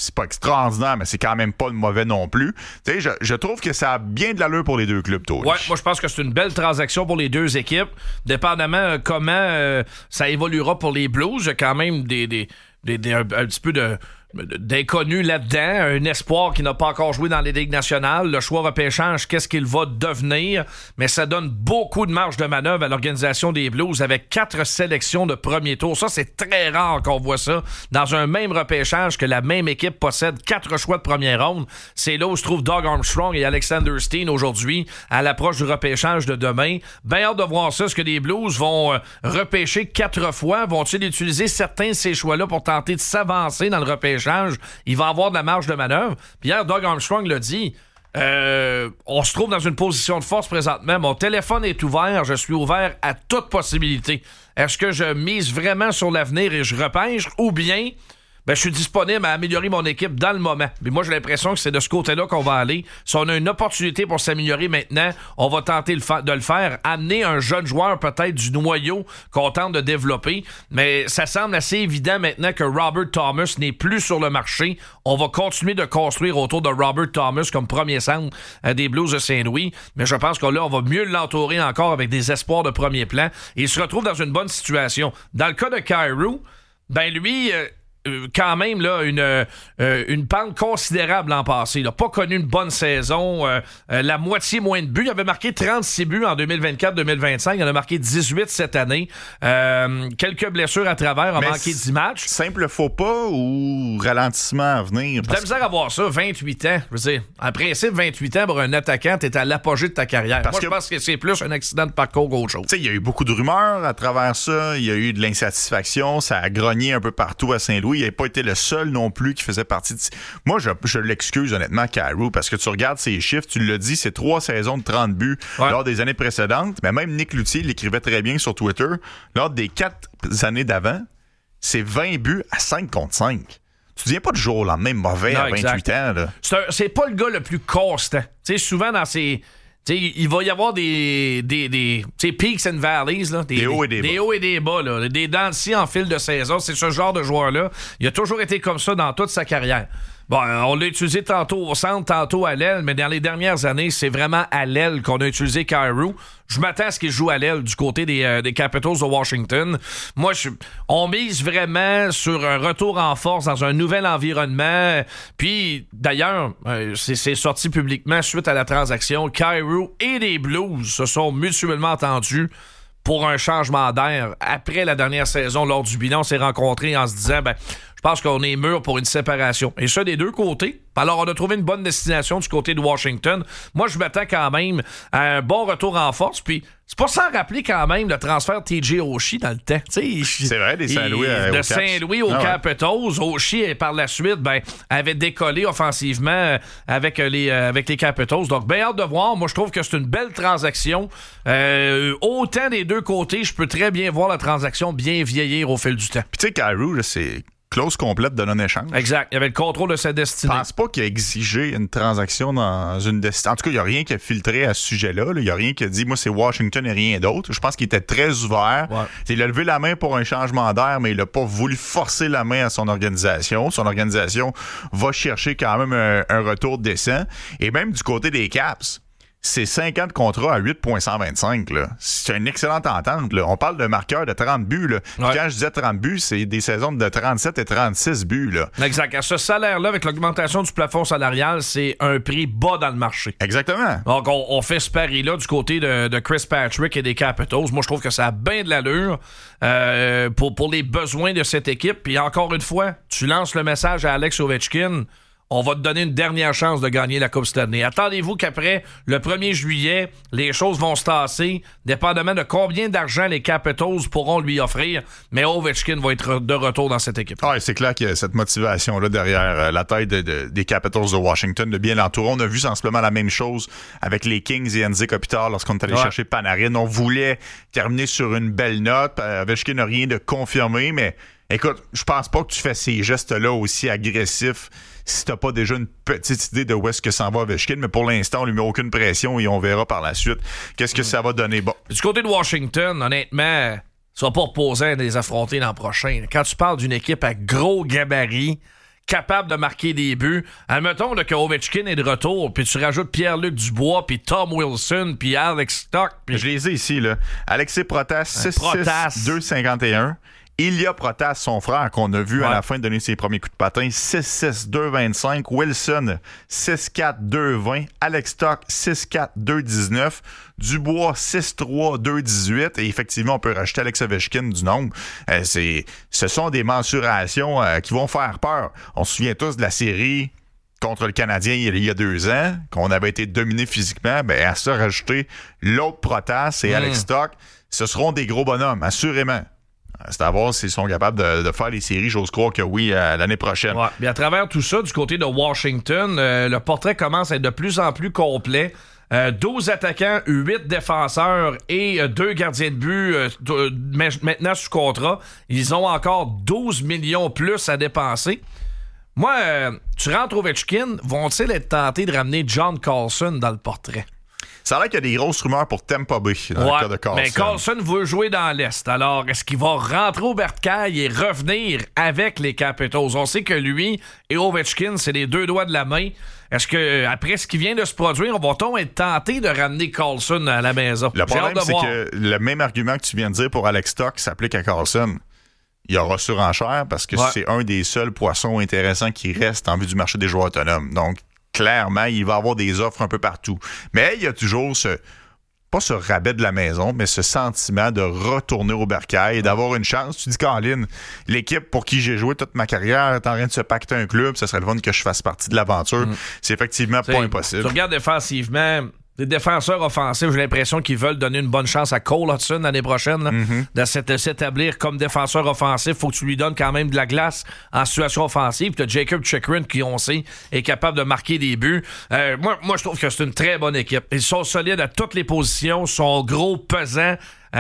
c'est pas extraordinaire, mais c'est quand même pas mauvais non plus. Tu sais, je trouve que ça a bien de l'allure pour les deux clubs, toi. Ouais, moi je pense que c'est une belle transaction pour les deux équipes. Dépendamment comment ça évoluera pour les Blues, il y a quand même un petit peu d'inconnu là-dedans, un espoir qui n'a pas encore joué dans les ligues nationales, le choix repêchage, qu'est-ce qu'il va devenir, mais ça donne beaucoup de marge de manœuvre à l'organisation des Blues avec 4 sélections de premier tour. Ça, c'est très rare qu'on voit ça dans un même repêchage que la même équipe possède 4 choix de première ronde. C'est là où se trouvent Doug Armstrong et Alexander Steen aujourd'hui à l'approche du repêchage de demain. Bien hâte de voir ça. Est-ce que les Blues vont repêcher 4 fois? Vont-ils utiliser certains de ces choix-là pour tenter de s'avancer dans le repêchage? Il va avoir de la marge de manœuvre. Puis hier, Doug Armstrong l'a dit, on se trouve dans une position de force présentement. Mon téléphone est ouvert. Je suis ouvert à toute possibilité. Est-ce que je mise vraiment sur l'avenir et je repêche ou bien je suis disponible à améliorer mon équipe dans le moment. Mais moi, j'ai l'impression que c'est de ce côté-là qu'on va aller. Si on a une opportunité pour s'améliorer maintenant, on va tenter de le faire. Amener un jeune joueur peut-être du noyau qu'on tente de développer. Mais ça semble assez évident maintenant que Robert Thomas n'est plus sur le marché. On va continuer de construire autour de Robert Thomas comme premier centre des Blues de Saint-Louis. Mais je pense que là, on va mieux l'entourer encore avec des espoirs de premier plan. Et il se retrouve dans une bonne situation. Dans le cas de Kyrou, lui... quand même là une pente considérable l'an passé. Il n'a pas connu une bonne saison. La moitié moins de buts. Il avait marqué 36 buts en 2024-2025. Il en a marqué 18 cette année. Quelques blessures à travers. A manqué 10 matchs. Simple faux pas ou ralentissement à venir? T'as misère à voir ça. 28 ans. Je veux dire, en principe, 28 ans pour un attaquant, t'es à l'apogée de ta carrière. Moi, je pense que c'est plus un accident de parcours qu'autre chose. Tu sais, il y a eu beaucoup de rumeurs à travers ça. Il y a eu de l'insatisfaction. Ça a grogné un peu partout à Saint-Louis. Il n'avait pas été le seul non plus qui faisait partie de... Moi, je l'excuse honnêtement, Kyrou, parce que tu regardes ses chiffres, tu l'as dit, c'est 3 saisons de 30 buts lors des années précédentes, mais même Nick Loutier l'écrivait très bien sur Twitter. Lors des 4 années d'avant, c'est 20 buts à 5 contre 5. Tu deviens pas du jour au lendemain mauvais à 28 ans. Là. C'est pas le gars le plus constant. Tu sais, souvent dans ces... T'sais, il va y avoir des peaks and valleys, là, des hauts et des bas, là, des dents de scie en fil de saison. C'est ce genre de joueur-là. Il a toujours été comme ça dans toute sa carrière. Bon, on l'a utilisé tantôt au centre, tantôt à l'aile, mais dans les dernières années, c'est vraiment à l'aile qu'on a utilisé Kyrou. Je m'attends à ce qu'il joue à l'aile du côté des Capitals de Washington. Moi, on mise vraiment sur un retour en force dans un nouvel environnement. Puis, d'ailleurs, c'est sorti publiquement suite à la transaction. Kyrou et les Blues se sont mutuellement entendus pour un changement d'air. Après la dernière saison, lors du bilan, on s'est rencontrés en se disant, je pense qu'on est mûr pour une séparation. Et ça, des deux côtés. Alors, on a trouvé une bonne destination du côté de Washington. Moi, je m'attends quand même à un bon retour en force. Puis, c'est pas sans rappeler quand même le transfert de TJ Oshie dans le temps. C'est vrai, des Saint-Louis de Saint-Louis aux Capitals. Oshie, par la suite, avait décollé offensivement avec les Capitals. Donc, bien hâte de voir. Moi, je trouve que c'est une belle transaction. Autant des deux côtés, je peux très bien voir la transaction bien vieillir au fil du temps. Puis, tu sais, Kyrou, c'est clause complète de non-échange. Exact. Il avait le contrôle de sa destinée. Je pense pas qu'il a exigé une transaction dans une destinée. En tout cas, il n'y a rien qui a filtré à ce sujet-là. Il n'y a rien qui a dit, moi, c'est Washington et rien d'autre. Je pense qu'il était très ouvert. Ouais. Il a levé la main pour un changement d'air, mais il n'a pas voulu forcer la main à son organisation. Son organisation va chercher quand même un retour décent. Et même du côté des Caps, c'est 5 ans de contrat à 8,125. Là. C'est une excellente entente. Là. On parle d'un marqueur de 30 buts. Là. Ouais. Quand je disais 30 buts, c'est des saisons de 37 et 36 buts. Là. Exact. À ce salaire-là, avec l'augmentation du plafond salarial, c'est un prix bas dans le marché. Exactement. Donc, on fait ce pari-là du côté de Chris Patrick et des Capitals. Moi, je trouve que ça a bien de l'allure pour les besoins de cette équipe. Puis encore une fois, tu lances le message à Alex Ovechkin. On va te donner une dernière chance de gagner la Coupe Stanley. Attendez-vous qu'après le 1er juillet, les choses vont se tasser, dépendamment de combien d'argent les Capitals pourront lui offrir. Mais Ovechkin va être de retour dans cette équipe. Ah, c'est clair qu'il y a cette motivation-là derrière la tête des Capitals de Washington, de bien l'entourer. On a vu sensiblement la même chose avec les Kings et Anze Kopitar lorsqu'on est allé chercher Panarin. On voulait terminer sur une belle note. Ovechkin n'a rien de confirmé, mais écoute, je pense pas que tu fais ces gestes-là aussi agressifs si t'as pas déjà une petite idée de où est-ce que s'en va Ovechkin, mais pour l'instant, on lui met aucune pression et on verra par la suite qu'est-ce que ça va donner. Bon. Du côté de Washington, honnêtement, ça va pas reposer à les affronter l'an prochain. Quand tu parles d'une équipe à gros gabarit, capable de marquer des buts. Admettons là, que Ovechkin est de retour, puis tu rajoutes Pierre-Luc Dubois, puis Tom Wilson, puis Alex Stock. Pis... Je les ai ici, là. Alexis Protas, 6'6", 2'51". Ilya Protas, son frère, qu'on a vu à la fin donner ses premiers coups de patin, 6'6", 2'25". Wilson, 6'4", 2'20". Alex Stock, 6'4", 2'19". Dubois, 6'3", 2'18". Et effectivement, on peut rajouter Alex Ovechkin du nombre. Ce sont des mensurations qui vont faire peur. On se souvient tous de la série contre le Canadien il y a 2 ans, qu'on avait été dominé physiquement. Ben, à ça, rajouter l'autre Protas et Alex Stock, ce seront des gros bonhommes, assurément. C'est à voir s'ils sont capables de faire les séries. J'ose croire que oui, l'année prochaine. Ouais. Et à travers tout ça, du côté de Washington, le portrait commence à être de plus en plus complet. 12 attaquants, 8 défenseurs et 2 gardiens de but maintenant sous contrat. Ils ont encore 12 millions plus à dépenser. Moi, tu rentres au Ovechkin, vont-ils être tentés de ramener John Carlson dans le portrait? Ça a l'air qu'il y a des grosses rumeurs pour Tampa Bay dans le cas de Carlson. Mais Carlson veut jouer dans l'Est. Alors, est-ce qu'il va rentrer au bercail et revenir avec les Capitals? On sait que lui et Ovechkin, c'est les 2 doigts de la main. Est-ce que après ce qui vient de se produire, va-t-on être tenté de ramener Carlson à la maison? Le problème, c'est que le même argument que tu viens de dire pour Alex Stock s'applique à Carlson. Il y aura surenchère parce que c'est un des seuls poissons intéressants qui reste en vue du marché des joueurs autonomes. Donc, clairement, il va y avoir des offres un peu partout. Mais il y a toujours pas ce rabais de la maison, mais ce sentiment de retourner au bercail et d'avoir une chance. Tu dis, Colin, l'équipe pour qui j'ai joué toute ma carrière est en train de se pacter un club, ça serait le fun que je fasse partie de l'aventure. C'est effectivement pas impossible. Tu regardes défensivement, les défenseurs offensifs, j'ai l'impression qu'ils veulent donner une bonne chance à Cole Hudson l'année prochaine de s'établir comme défenseur offensif. Faut que tu lui donnes quand même de la glace en situation offensive. Puis t'as Jacob Chychrun qui, on sait, est capable de marquer des buts. Moi, je trouve que c'est une très bonne équipe. Ils sont solides à toutes les positions, sont gros, pesants.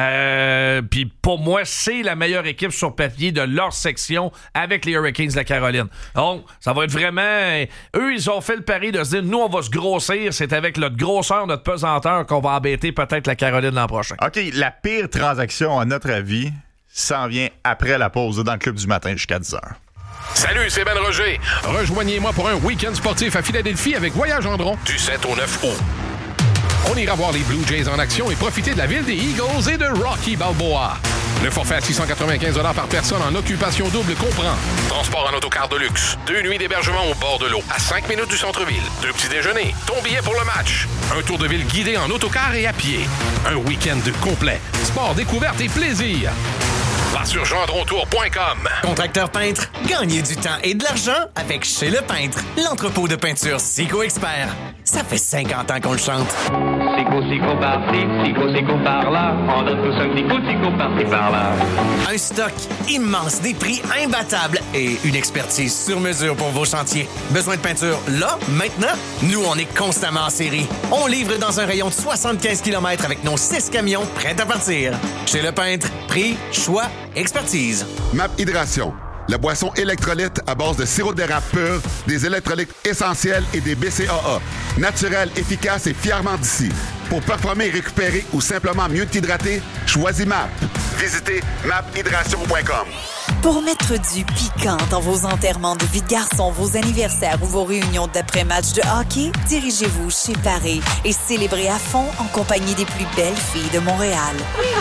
Puis pour moi, c'est la meilleure équipe sur papier de leur section avec les Hurricanes de la Caroline. Donc, ça va être vraiment... Eux, ils ont fait le pari de se dire, nous, on va se grossir. C'est avec notre grosseur, notre pesanteur qu'on va embêter peut-être la Caroline l'an prochain. OK, la pire transaction, à notre avis, s'en vient après la pause dans le club du matin jusqu'à 10h. Salut, c'est Ben Roger. Rejoignez-moi pour un week-end sportif à Philadelphie avec Voyage Gendron du 7 au 9 août. On ira voir les Blue Jays en action et profiter de la ville des Eagles et de Rocky Balboa. Le forfait à 695 $ par personne en occupation double comprend transport en autocar de luxe, 2 nuits d'hébergement au bord de l'eau, à 5 minutes du centre-ville, 2 petits déjeuners, ton billet pour le match, un tour de ville guidé en autocar et à pied, un week-end complet, sport, découverte et plaisir. Va sur gendrontour.com. Contracteur peintre, gagnez du temps et de l'argent avec Chez Le Peintre, l'entrepôt de peinture Sico Expert. Ça fait 50 ans qu'on le chante. Sico par-ci, Sico par-là. On donne tous un petit coup de Sico par-ci par-là. Un stock immense, des prix imbattables et une expertise sur mesure pour vos chantiers. Besoin de peinture là, maintenant? Nous, on est constamment en série. On livre dans un rayon de 75 km avec nos 6 camions prêts à partir. Chez Le Peintre, prix, choix, expertise. MAP Hydration, la boisson électrolyte à base de sirop d'érable pur, des électrolytes essentiels et des BCAA. Naturel, efficace et fièrement d'ici. Pour performer et récupérer ou simplement mieux t'hydrater, choisis MAP. Visitez maphydration.com. Pour mettre du piquant dans vos enterrements de vie de garçon, vos anniversaires ou vos réunions d'après-match de hockey, dirigez-vous chez Paris et célébrez à fond en compagnie des plus belles filles de Montréal.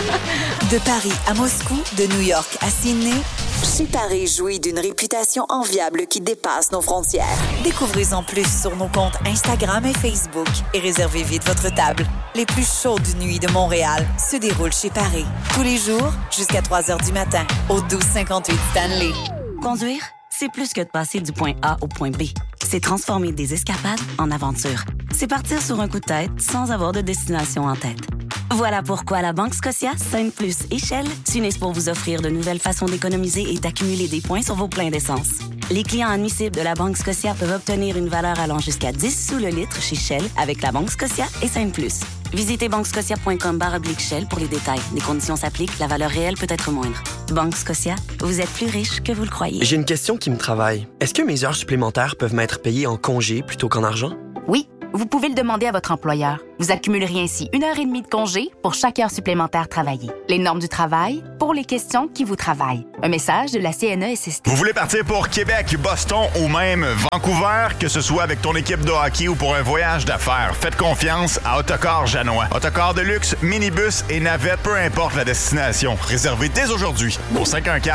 De Paris à Moscou, de New York à Sydney, Chez Paris jouit d'une réputation enviable qui dépasse nos frontières. Découvrez-en plus sur nos comptes Instagram et Facebook et réservez vite votre table. Les plus chaudes nuits de Montréal se déroulent chez Paris. Tous les jours, jusqu'à 3h du matin, au 1258 Stanley. Conduire, c'est plus que de passer du point A au point B. C'est transformer des escapades en aventures. C'est partir sur un coup de tête sans avoir de destination en tête. Voilà pourquoi la Banque Scotia, Saint Plus et Shell s'unissent pour vous offrir de nouvelles façons d'économiser et d'accumuler des points sur vos pleins d'essence. Les clients admissibles de la Banque Scotia peuvent obtenir une valeur allant jusqu'à 10 sous le litre chez Shell avec la Banque Scotia et Saint Plus. Visitez banquescotia.com/Shell pour les détails. Les conditions s'appliquent, la valeur réelle peut être moindre. Banque Scotia, vous êtes plus riche que vous le croyez. J'ai une question qui me travaille. Est-ce que mes heures supplémentaires peuvent m'être payées en congé plutôt qu'en argent? Oui. vous pouvez le demander à votre employeur. Vous accumuleriez ainsi 1h30 de congé pour chaque heure supplémentaire travaillée. Les normes du travail pour les questions qui vous travaillent. Un message de la CNESST. Vous voulez partir pour Québec, Boston ou même Vancouver, que ce soit avec ton équipe de hockey ou pour un voyage d'affaires, faites confiance à Autocar Janois. Autocar de luxe, minibus et navette, peu importe la destination. Réservez dès aujourd'hui au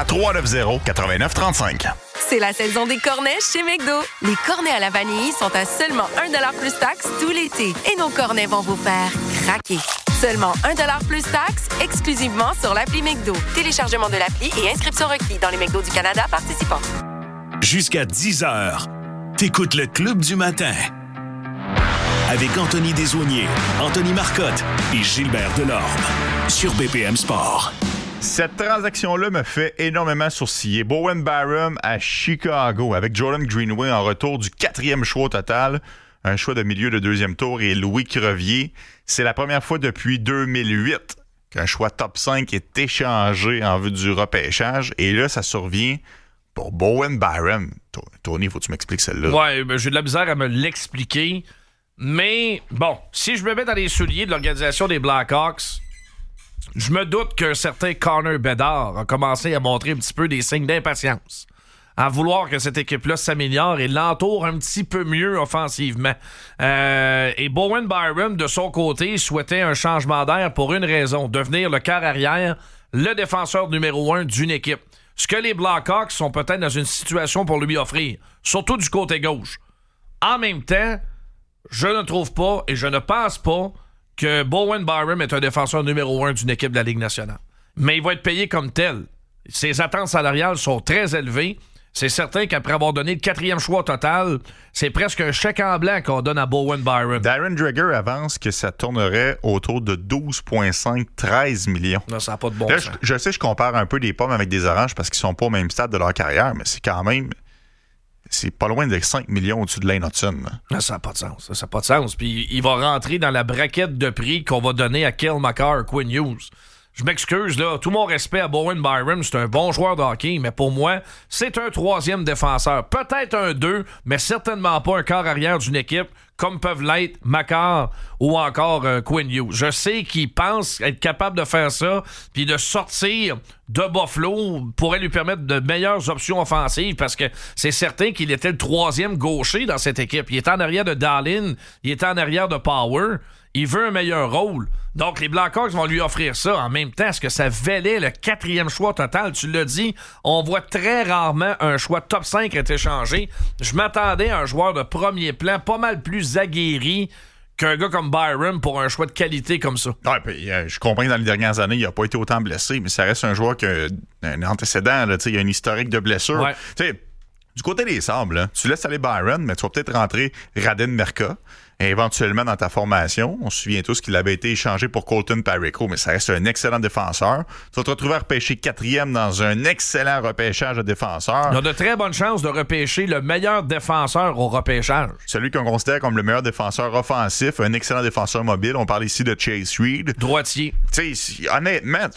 514-390-8935. C'est la saison des cornets chez McDo. Les cornets à la vanille sont à seulement 1$ plus taxe tout l'été. Et nos cornets vont vous faire craquer. Seulement 1$ plus taxe, exclusivement sur l'appli McDo. Téléchargement de l'appli et inscription requis dans les McDo du Canada participants. Jusqu'à 10h, t'écoutes le Club du matin. Avec Anthony Desaulniers, Anthony Marcotte et Gilbert Delorme. Sur BPM Sport. Cette transaction-là me fait énormément sourciller. Bowen Byram à Chicago avec Jordan Greenway en retour du 4e choix au total. Un choix de milieu de 2e tour et Louis Crevier. C'est la première fois depuis 2008 qu'un choix top 5 est échangé en vue du repêchage. Et là, ça survient pour Bowen Byram. Tony, faut que tu m'expliques celle-là. Ouais, ben, j'ai de la misère à me l'expliquer. Mais bon, si je me mets dans les souliers de l'organisation des Blackhawks, je me doute qu'un certain Connor Bedard a commencé à montrer un petit peu des signes d'impatience, à vouloir que cette équipe-là s'améliore et l'entoure un petit peu mieux offensivement. Et Bowen Byram, de son côté, souhaitait un changement d'air pour une raison, devenir le quart arrière, le défenseur numéro 1 d'une équipe. Ce que les Blackhawks sont peut-être dans une situation pour lui offrir, surtout du côté gauche. En même temps, je ne trouve pas et je ne pense pas que Bowen Byram est un défenseur numéro 1 d'une équipe de la Ligue nationale. Mais il va être payé comme tel. Ses attentes salariales sont très élevées. C'est certain qu'après avoir donné le 4e choix au total, c'est presque un chèque en blanc qu'on donne à Bowen Byram. Darren Dreger avance que ça tournerait autour de 12,5-13 millions. Non, ça n'a pas de bon là, sens. Je sais, je compare un peu des pommes avec des oranges parce qu'ils sont pas au même stade de leur carrière, mais c'est quand même... C'est pas loin de 5 millions au-dessus de Lane Hudson. Non, ça n'a pas de sens. Ça n'a pas de sens. Puis il va rentrer dans la braquette de prix qu'on va donner à Cale Makar, Quinn Hughes. Je m'excuse, là. Tout mon respect à Bowen Byram, c'est un bon joueur de hockey, mais pour moi, c'est un 3e défenseur. Peut-être un 2, mais certainement pas un quart arrière d'une équipe comme peuvent l'être Makar ou encore Quinn Hughes. Je sais qu'il pense être capable de faire ça, puis de sortir de Buffalo pourrait lui permettre de meilleures options offensives, parce que c'est certain qu'il était le 3e gaucher dans cette équipe. Il était en arrière de Dahlin, il était en arrière de Power. Il veut un meilleur rôle. Donc, les Blackhawks vont lui offrir ça. En même temps, est-ce que ça valait le 4e choix total? Tu l'as dit, on voit très rarement un choix top 5 être échangé. Je m'attendais à un joueur de premier plan pas mal plus aguerri qu'un gars comme Byram pour un choix de qualité comme ça. Ouais, puis, je comprends que dans les dernières années, il n'a pas été autant blessé, mais ça reste un joueur qui a un antécédent. Là, il y a un historique de blessures. Ouais. Du côté des Sabres, là, tu laisses aller Byron, mais tu vas peut-être rentrer Raden Merka éventuellement dans ta formation. On se souvient tous qu'il avait été échangé pour Colton Parayko, mais ça reste un excellent défenseur. Tu vas te retrouver à repêcher 4e dans un excellent repêchage de défenseurs. On a de très bonnes chances de repêcher le meilleur défenseur au repêchage. Celui qu'on considère comme le meilleur défenseur offensif, un excellent défenseur mobile. On parle ici de Chase Reed. Droitier. Tu sais, honnêtement,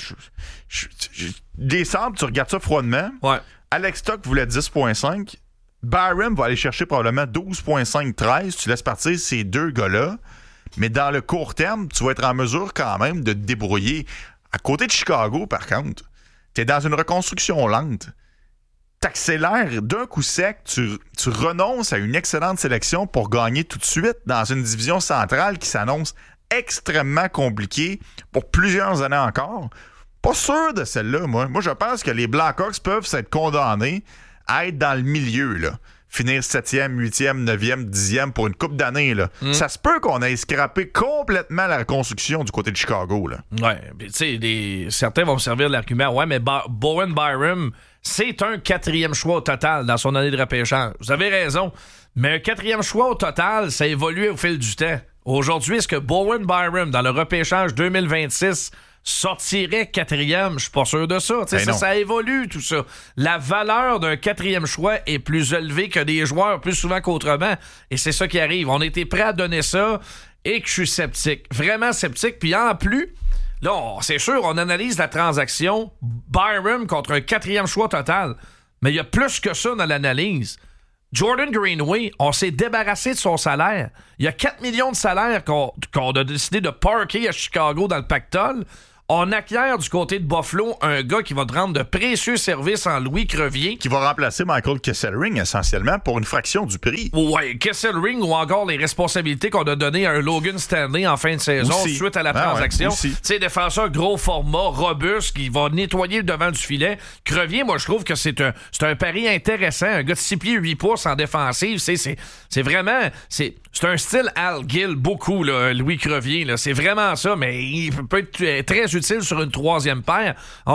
des Sabres, tu regardes ça froidement. Ouais. Alex Tuch voulait 10,5. Byram va aller chercher probablement 12,5-13. Tu laisses partir ces deux gars-là. Mais dans le court terme, tu vas être en mesure quand même de te débrouiller. À côté de Chicago, par contre, tu es dans une reconstruction lente. T'accélères d'un coup sec, tu renonces à une excellente sélection pour gagner tout de suite dans une division centrale qui s'annonce extrêmement compliquée pour plusieurs années encore. Pas sûr de celle-là, moi. Moi, je pense que les Blackhawks peuvent s'être condamnés à être dans le milieu, là. Finir 7e, 8e, 9e, 10e pour une couple d'années, là. Ça se peut qu'on ait scrappé complètement la reconstruction du côté de Chicago, là. Ouais, tu sais, certains vont me servir de l'argument. Ouais, mais Bowen Byram, c'est un 4e choix au total dans son année de repêchage. Vous avez raison. Mais un 4e choix au total, ça évolue au fil du temps. Aujourd'hui, est-ce que Bowen Byram, dans le repêchage 2026, sortirait 4e? Je suis pas sûr de ça. Ça évolue, tout ça. La valeur d'un 4e choix est plus élevée que des joueurs plus souvent qu'autrement. Et c'est ça qui arrive. On était prêt à donner ça et que je suis sceptique. Vraiment sceptique. Puis en plus, là, c'est sûr, on analyse la transaction Byram contre un 4e choix total. Mais il y a plus que ça dans l'analyse. Jordan Greenway, on s'est débarrassé de son salaire. Il y a 4 millions de salaires qu'on a décidé de parker à Chicago dans le pactole. On acquiert du côté de Buffalo un gars qui va te rendre de précieux services en Louis Crevier. Qui va remplacer Michael Kesselring essentiellement pour une fraction du prix. Ouais, Kesselring ou encore les responsabilités qu'on a données à un Logan Stanley en fin de saison aussi. Suite à la transaction. Tu sais, défenseur gros format, robuste, qui va nettoyer le devant du filet. Crevier, moi, je trouve que c'est un pari intéressant. Un gars de 6 pieds 8 pouces en défensive. C'est vraiment... C'est un style Al Gill, beaucoup, là, Louis Crevier. Là. C'est vraiment ça, mais il peut être très utile sur une troisième paire.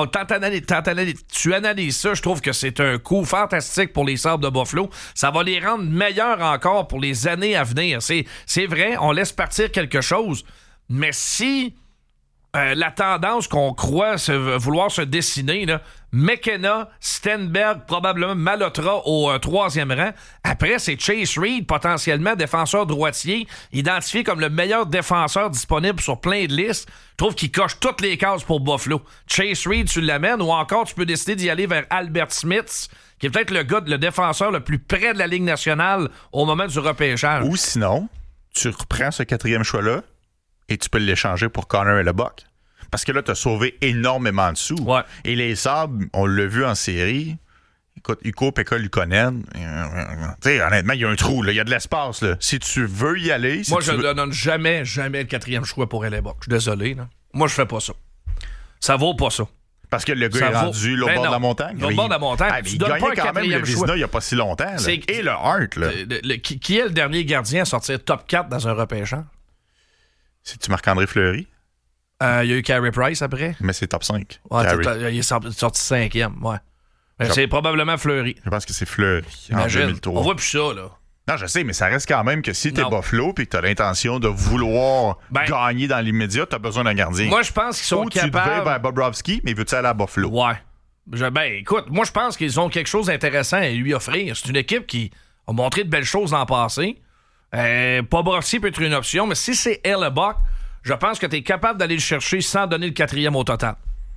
Tu analyses ça, je trouve que c'est un coup fantastique pour les Sabres de Buffalo. Ça va les rendre meilleurs encore pour les années à venir. C'est vrai, on laisse partir quelque chose, mais si la tendance qu'on croit vouloir se dessiner, là, McKenna, Stenberg, probablement Malotra au troisième rang. Après, c'est Chase Reed, potentiellement défenseur droitier, identifié comme le meilleur défenseur disponible sur plein de listes. Je trouve qu'il coche toutes les cases pour Buffalo. Chase Reed, tu l'amènes, ou encore tu peux décider d'y aller vers Albert Smith, qui est peut-être le défenseur le plus près de la Ligue nationale au moment du repêchage. Ou sinon, tu reprends ce quatrième choix-là et tu peux l'échanger pour Connor Hellebuyck. Parce que là, tu as sauvé énormément de sous. Ouais. Et les Sabres, on l'a vu en série. Écoute, Ukko-Pekka Luukkonen, honnêtement, il y a un trou, là. Il y a de l'espace. Là. Si tu veux y aller... Moi, je ne donne jamais le quatrième choix pour Hellebuyck. Je suis désolé. Là. Moi, je fais pas ça. Ça vaut pas ça. Parce que le gars est rendu l'autre bord de la montagne. L'autre bord de la montagne. Il gagnait quand même le Vizina il n'y a pas si longtemps. Là. Et le Hart. Là. Qui est le dernier gardien à sortir top 4 dans un repêchage? C'est-tu Marc-André Fleury? Il y a eu Carey Price après. Mais c'est top 5. Ouais, il est sorti 5e. Ouais. C'est probablement Fleury. Je pense que c'est Fleury. Imagine, en 2003. on voit plus ça, là. Non, je sais, mais ça reste quand même que si t'es Buffalo et que t'as l'intention de vouloir gagner dans l'immédiat, t'as besoin d'un gardien. Moi, je pense qu'ils sont capables... tu devais vers Bobrovsky, mais veux-tu aller à Buffalo? Ouais. Écoute, moi, je pense qu'ils ont quelque chose d'intéressant à lui offrir. C'est une équipe qui a montré de belles choses l'an passé. Bobrovsky peut être une option, mais si c'est Hellebuyck, je pense que tu es capable d'aller le chercher sans donner le quatrième au total.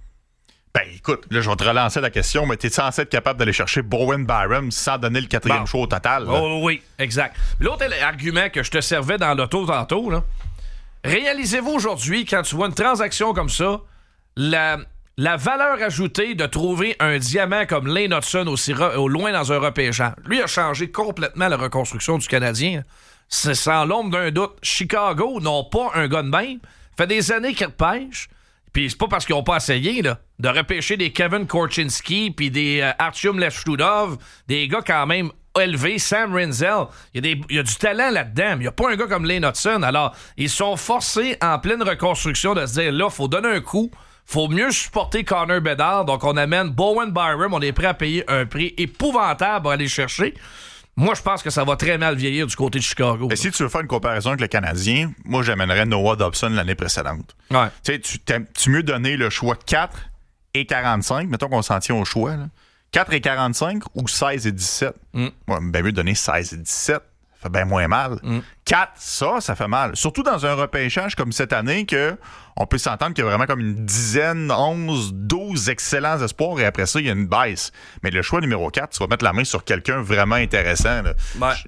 Ben, écoute, là, je vais te relancer la question, mais t'es censé être capable d'aller chercher Bowen Byram sans donner le quatrième choix au total? Là. Oh, oui, exact. L'autre argument que je te servais dans l'auto tantôt, là, réalisez-vous aujourd'hui, quand tu vois une transaction comme ça, la valeur ajoutée de trouver un diamant comme Lane Hutson au loin dans un repêchage. Lui a changé complètement la reconstruction du Canadien. C'est sans l'ombre d'un doute. Chicago n'ont pas un gars de même. Fait des années qu'ils repêchent. Puis c'est pas parce qu'ils n'ont pas essayé là, de repêcher des Kevin Korchinski puis des Artyom Lefstudov, des gars quand même élevés, Sam Rinzel. Il y a du talent là-dedans, mais il n'y a pas un gars comme Lane Hutson. Alors, ils sont forcés en pleine reconstruction de se dire, là, faut donner un coup. Faut mieux supporter Connor Bedard. Donc, on amène Bowen Byram. On est prêt à payer un prix épouvantable pour aller chercher. Moi, je pense que ça va très mal vieillir du côté de Chicago. Et si tu veux faire une comparaison avec le Canadien, moi, j'amènerais Noah Dobson l'année précédente. Ouais. Tu sais, tu mieux donner le choix 4 et 45, mettons qu'on s'en tient au choix, là. 4 et 45 ou 16 et 17? Moi, bien mieux donner 16 et 17. Ça fait bien moins mal. 4, ça fait mal. Surtout dans un repêchage comme cette année que on peut s'entendre qu'il y a vraiment comme une dizaine, 11, 12 excellents espoirs et après ça, il y a une baisse. Mais le choix numéro 4, tu vas mettre la main sur quelqu'un vraiment intéressant. Là.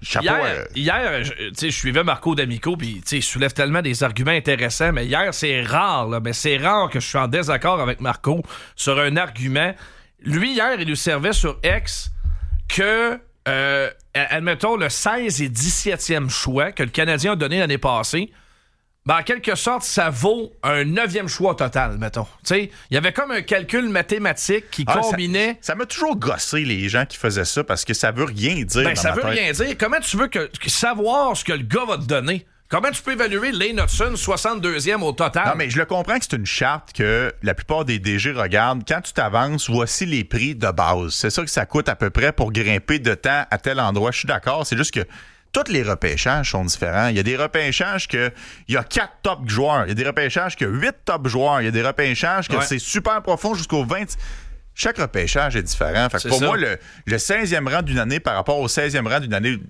Hier, je suivais Marco D'Amico puis il soulève tellement des arguments intéressants, mais hier, c'est rare. Là, mais c'est rare que je suis en désaccord avec Marco sur un argument. Lui, hier, il nous servait sur X que... admettons, le 16 et 17e choix que le Canadien a donné l'année passée, ben, en quelque sorte, ça vaut un 9e choix total, mettons. Il y avait comme un calcul mathématique qui combinait... Ça m'a toujours gossé, les gens qui faisaient ça, parce que ça veut rien dire. Ben, ça veut rien dire. Comment tu veux savoir ce que le gars va te donner? Comment tu peux évaluer Lane Hutson 62e au total? Non, mais je le comprends que c'est une charte que la plupart des DG regardent. Quand tu t'avances, voici les prix de base. C'est ça que ça coûte à peu près pour grimper de temps à tel endroit. Je suis d'accord. C'est juste que tous les repêchages sont différents. Il y a des repêchages que il y a 4 top joueurs. Il y a des repêchages que 8 top joueurs. Il y a des repêchages que c'est super profond jusqu'au 20. Chaque repêchage est différent. Fait que pour moi, le 16e rang d'une année par rapport au 16e rang d'une année...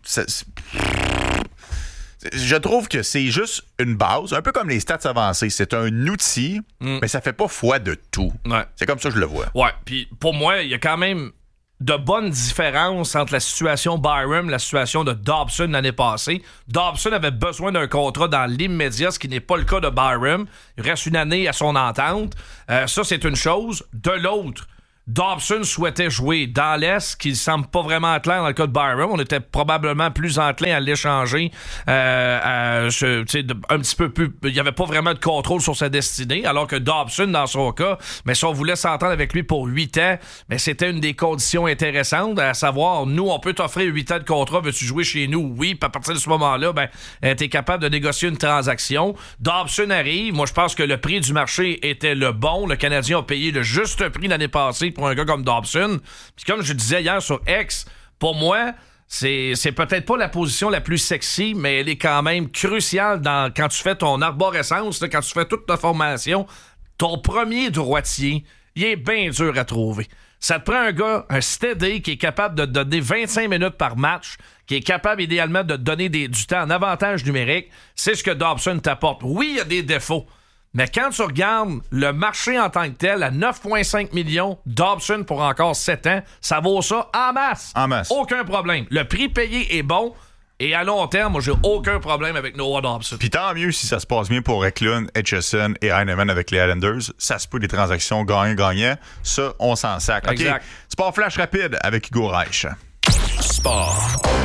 Je trouve que c'est juste une base, un peu comme les stats avancées. C'est un outil, mais ça fait pas foi de tout. Ouais. C'est comme ça que je le vois. Ouais, puis pour moi, il y a quand même de bonnes différences entre la situation Byram et la situation de Dobson l'année passée. Dobson avait besoin d'un contrat dans l'immédiat, ce qui n'est pas le cas de Byram. Il reste une année à son entente. Ça, c'est une chose. De l'autre, Dobson souhaitait jouer dans l'Est, qui ne semble pas vraiment clair dans le cas de Byram. On était probablement plus enclin à l'échanger un petit peu plus. Il n'y avait pas vraiment de contrôle sur sa destinée, alors que Dobson, dans son cas, mais si on voulait s'entendre avec lui pour 8 ans, mais c'était une des conditions intéressantes, à savoir, nous, on peut t'offrir 8 ans de contrat, veux-tu jouer chez nous? Oui, puis à partir de ce moment-là, t'es capable de négocier une transaction. Dobson arrive. Moi, je pense que le prix du marché était le bon. Le Canadien a payé le juste prix l'année passée pour un gars comme Dobson. Puis comme je disais hier sur X, pour moi, c'est peut-être pas la position la plus sexy, mais elle est quand même cruciale quand tu fais ton arborescence, là, quand tu fais toute ta formation. Ton premier droitier, il est bien dur à trouver. Ça te prend un gars, un steady, qui est capable de te donner 25 minutes par match, qui est capable idéalement de te donner du temps en avantage numérique. C'est ce que Dobson t'apporte. Oui, il y a des défauts. Mais quand tu regardes le marché en tant que tel, à 9,5 millions, Dobson pour encore 7 ans, ça vaut ça en masse. En masse. Aucun problème. Le prix payé est bon. Et à long terme, moi, j'ai aucun problème avec Noah Dobson. Puis tant mieux si ça se passe bien pour Eklund, Etchison et Heinemann avec les Islanders. Ça se peut des transactions gagnant-gagnant. Ça, on s'en sac. Exact. OK. Sport flash rapide avec Hugo Reich. Sport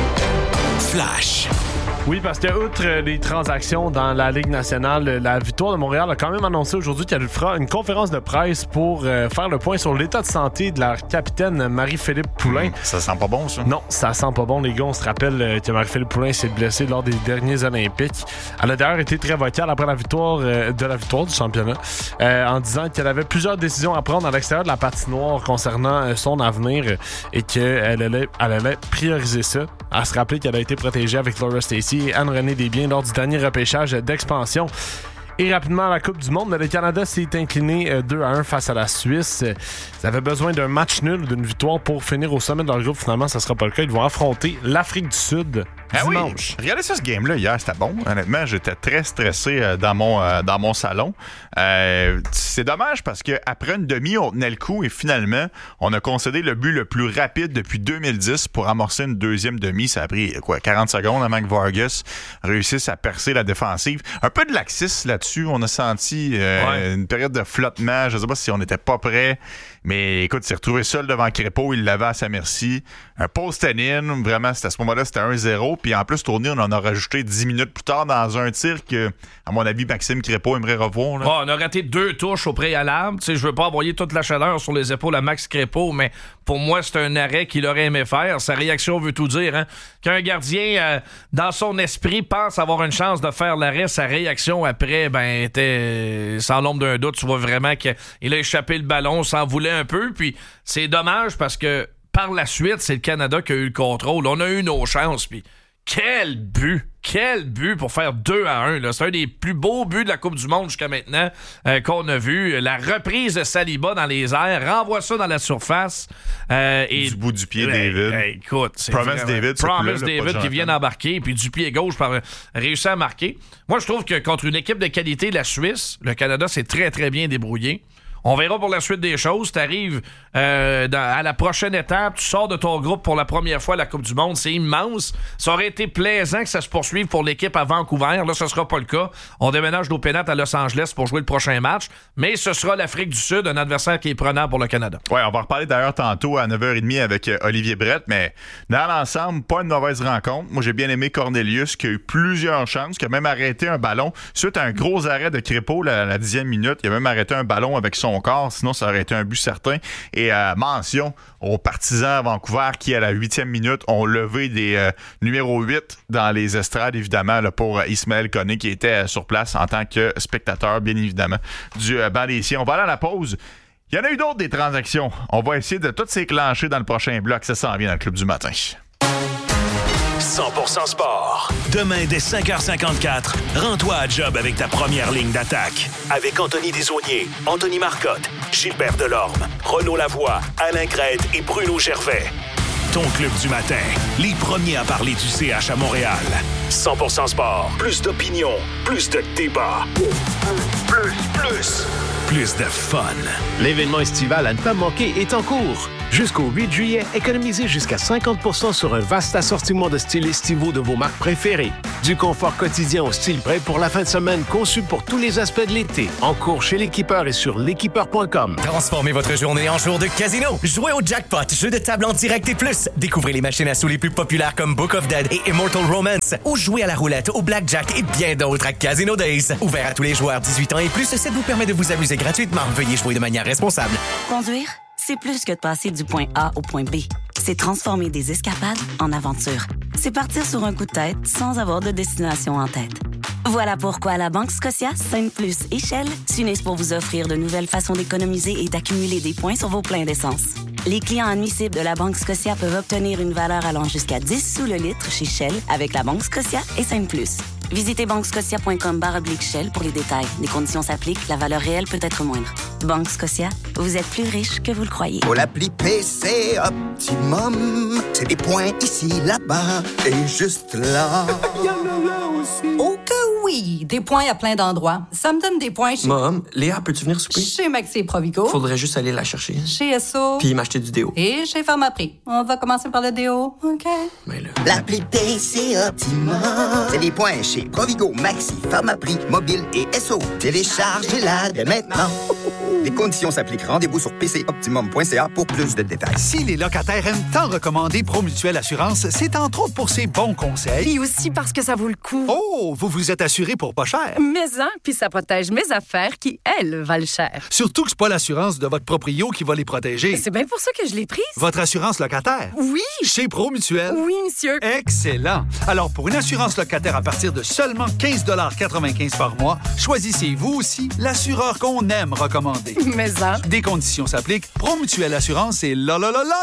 flash. Oui, parce que outre les transactions dans la Ligue nationale, la Victoire de Montréal a quand même annoncé aujourd'hui qu'elle fera une conférence de presse pour faire le point sur l'état de santé de la capitaine Marie-Philippe Poulin. Ça sent pas bon, ça? Non, ça sent pas bon, les gars. On se rappelle que Marie-Philippe Poulin s'est blessée lors des derniers Olympiques. Elle a d'ailleurs été très vocale après la victoire du championnat, en disant qu'elle avait plusieurs décisions à prendre à l'extérieur de la patinoire concernant son avenir et qu'elle allait prioriser ça. À se rappeler qu'elle a été protégée avec Laura Stacey et Anne-Renée Desbiens lors du dernier repêchage d'expansion. Et rapidement à la Coupe du Monde, le Canada s'est incliné 2-1 face à la Suisse. Ils avaient besoin d'un match nul, d'une victoire pour finir au sommet de leur groupe. Finalement, ça ne sera pas le cas. Ils vont affronter l'Afrique du Sud dimanche. Oui. Regardez ça, ce game-là hier, c'était bon. Honnêtement, j'étais très stressé dans mon salon. C'est dommage parce qu'après une demi, on tenait le coup et finalement, on a concédé le but le plus rapide depuis 2010 pour amorcer une deuxième demi. Ça a pris 40 secondes avant que Vargas réussisse à percer la défensive. Un peu de laxisme là-dessus. On a senti une période de flottement. Je ne sais pas si on n'était pas prêt. Mais écoute, il s'est retrouvé seul devant Crépeau. Il l'avait à sa merci. Un post-in. Vraiment, à ce moment-là, c'était 1-0. Puis en plus, tourné, on en a rajouté 10 minutes plus tard dans un tir que, à mon avis, Maxime Crépeau aimerait revoir. Là. On a raté 2 touches au préalable. Tu sais, je veux pas envoyer toute la chaleur sur les épaules à Max Crépeau, mais pour moi, c'est un arrêt qu'il aurait aimé faire. Sa réaction veut tout dire. Hein? Qu'un gardien, dans son esprit, pense avoir une chance de faire l'arrêt, sa réaction après, était sans l'ombre d'un doute. Tu vois vraiment qu'il a échappé le ballon, s'en voulait un peu. Puis c'est dommage parce que par la suite, c'est le Canada qui a eu le contrôle. On a eu nos chances. Puis quel but pour faire 2-1. Là. C'est un des plus beaux buts de la Coupe du Monde jusqu'à maintenant qu'on a vu. La reprise de Saliba dans les airs, renvoie ça dans la surface. Et du bout du pied, David. Écoute, c'est Promise David qui vient d'embarquer, puis du pied gauche réussit à marquer. Moi, je trouve que contre une équipe de qualité, la Suisse, le Canada s'est très, très bien débrouillé. On verra pour la suite des choses. Tu arrives à la prochaine étape, tu sors de ton groupe pour la première fois à la Coupe du Monde. C'est immense. Ça aurait été plaisant que ça se poursuive pour l'équipe à Vancouver. Là, ce ne sera pas le cas. On déménage nos pénates à Los Angeles pour jouer le prochain match. Mais ce sera l'Afrique du Sud, un adversaire qui est prenant pour le Canada. Oui, on va reparler d'ailleurs tantôt à 9h30 avec Olivier Brett. Mais dans l'ensemble, pas une mauvaise rencontre. Moi, j'ai bien aimé Cornelius qui a eu plusieurs chances, qui a même arrêté un ballon. Suite à un gros arrêt de Crépeau, la 10e minute, il a même arrêté un ballon avec son corps, sinon ça aurait été un but certain. Et mention aux partisans à Vancouver qui, à la 8e minute, ont levé des numéros 8 dans les estrades, évidemment, là, pour Ismaël Koné qui était sur place en tant que spectateur, bien évidemment, du banc des siens. On va aller à la pause. Il y en a eu d'autres des transactions. On va essayer de toutes s'éclencher dans le prochain bloc. Ça s'en vient dans le Club du matin. 100% sport. Demain, dès 5h54, rends-toi à job avec ta première ligne d'attaque. Avec Anthony Desaulniers, Anthony Marcotte, Gilbert Delorme, Renaud Lavoie, Alain Crête et Bruno Gervais. Ton Club du matin, les premiers à parler du CH à Montréal. 100% sport. Plus d'opinion, plus de débat. Plus de fun. L'événement estival à ne pas manquer est en cours. Jusqu'au 8 juillet, économisez jusqu'à 50% sur un vaste assortiment de styles estivaux de vos marques préférées. Du confort quotidien au style prêt pour la fin de semaine, conçu pour tous les aspects de l'été. En cours chez l'équipeur et sur l'équipeur.com. Transformez votre journée en jour de casino. Jouez au jackpot, jeu de table en direct et plus. Découvrez les machines à sous les plus populaires comme Book of Dead et Immortal Romance. Ou jouez à la roulette, au blackjack et bien d'autres à Casino Days. Ouvert à tous les joueurs 18 ans et plus, ça vous permet de vous amuser gratuitement. Veuillez jouer de manière responsable. Conduire, c'est plus que de passer du point A au point B. C'est transformer des escapades en aventures. C'est partir sur un coup de tête sans avoir de destination en tête. Voilà pourquoi la Banque Scotia, Sainte Plus et Shell s'unissent pour vous offrir de nouvelles façons d'économiser et d'accumuler des points sur vos pleins d'essence. Les clients admissibles de la Banque Scotia peuvent obtenir une valeur allant jusqu'à 10 sous le litre chez Shell avec la Banque Scotia et Sainte Plus. Visitez banquescotia.com/Shell pour les détails. Les conditions s'appliquent, la valeur réelle peut être moindre. Banque Scotia, vous êtes plus riche que vous le croyez. Pour l'appli PC Optimum, c'est des points ici, là-bas et juste là. Oh que oui! Des points à plein d'endroits. Ça me donne des points chez... Mom, Léa, peux-tu venir souper? Chez Maxi et Provigo. Faudrait juste aller la chercher. Chez Esso. Puis m'acheter du déo. Et chez Pharmaprix. On va commencer par le déo, OK? Mais là... L'appli PC Optimum, c'est des points chez Provigo, Maxi, Pharmaprix, Mobile et Esso. Téléchargez-la dès maintenant. Les conditions s'appliquent. Rendez-vous sur pcoptimum.ca pour plus de détails. Si les locataires aiment tant recommander Promutuelle Assurance, c'est entre autres pour ses bons conseils. Et aussi parce que ça vaut le coup. Oh, vous vous êtes assuré pour pas cher. Mais puis ça protège mes affaires qui, elles, valent cher. Surtout que c'est pas l'assurance de votre proprio qui va les protéger. C'est bien pour ça que je l'ai prise. Votre assurance locataire? Oui. Chez Promutuelle? Oui, monsieur. Excellent. Alors, pour une assurance locataire à partir de seulement 15,95 par mois, choisissez vous aussi l'assureur qu'on aime recommander. Mais des conditions s'appliquent. Promutuelle Assurance et la.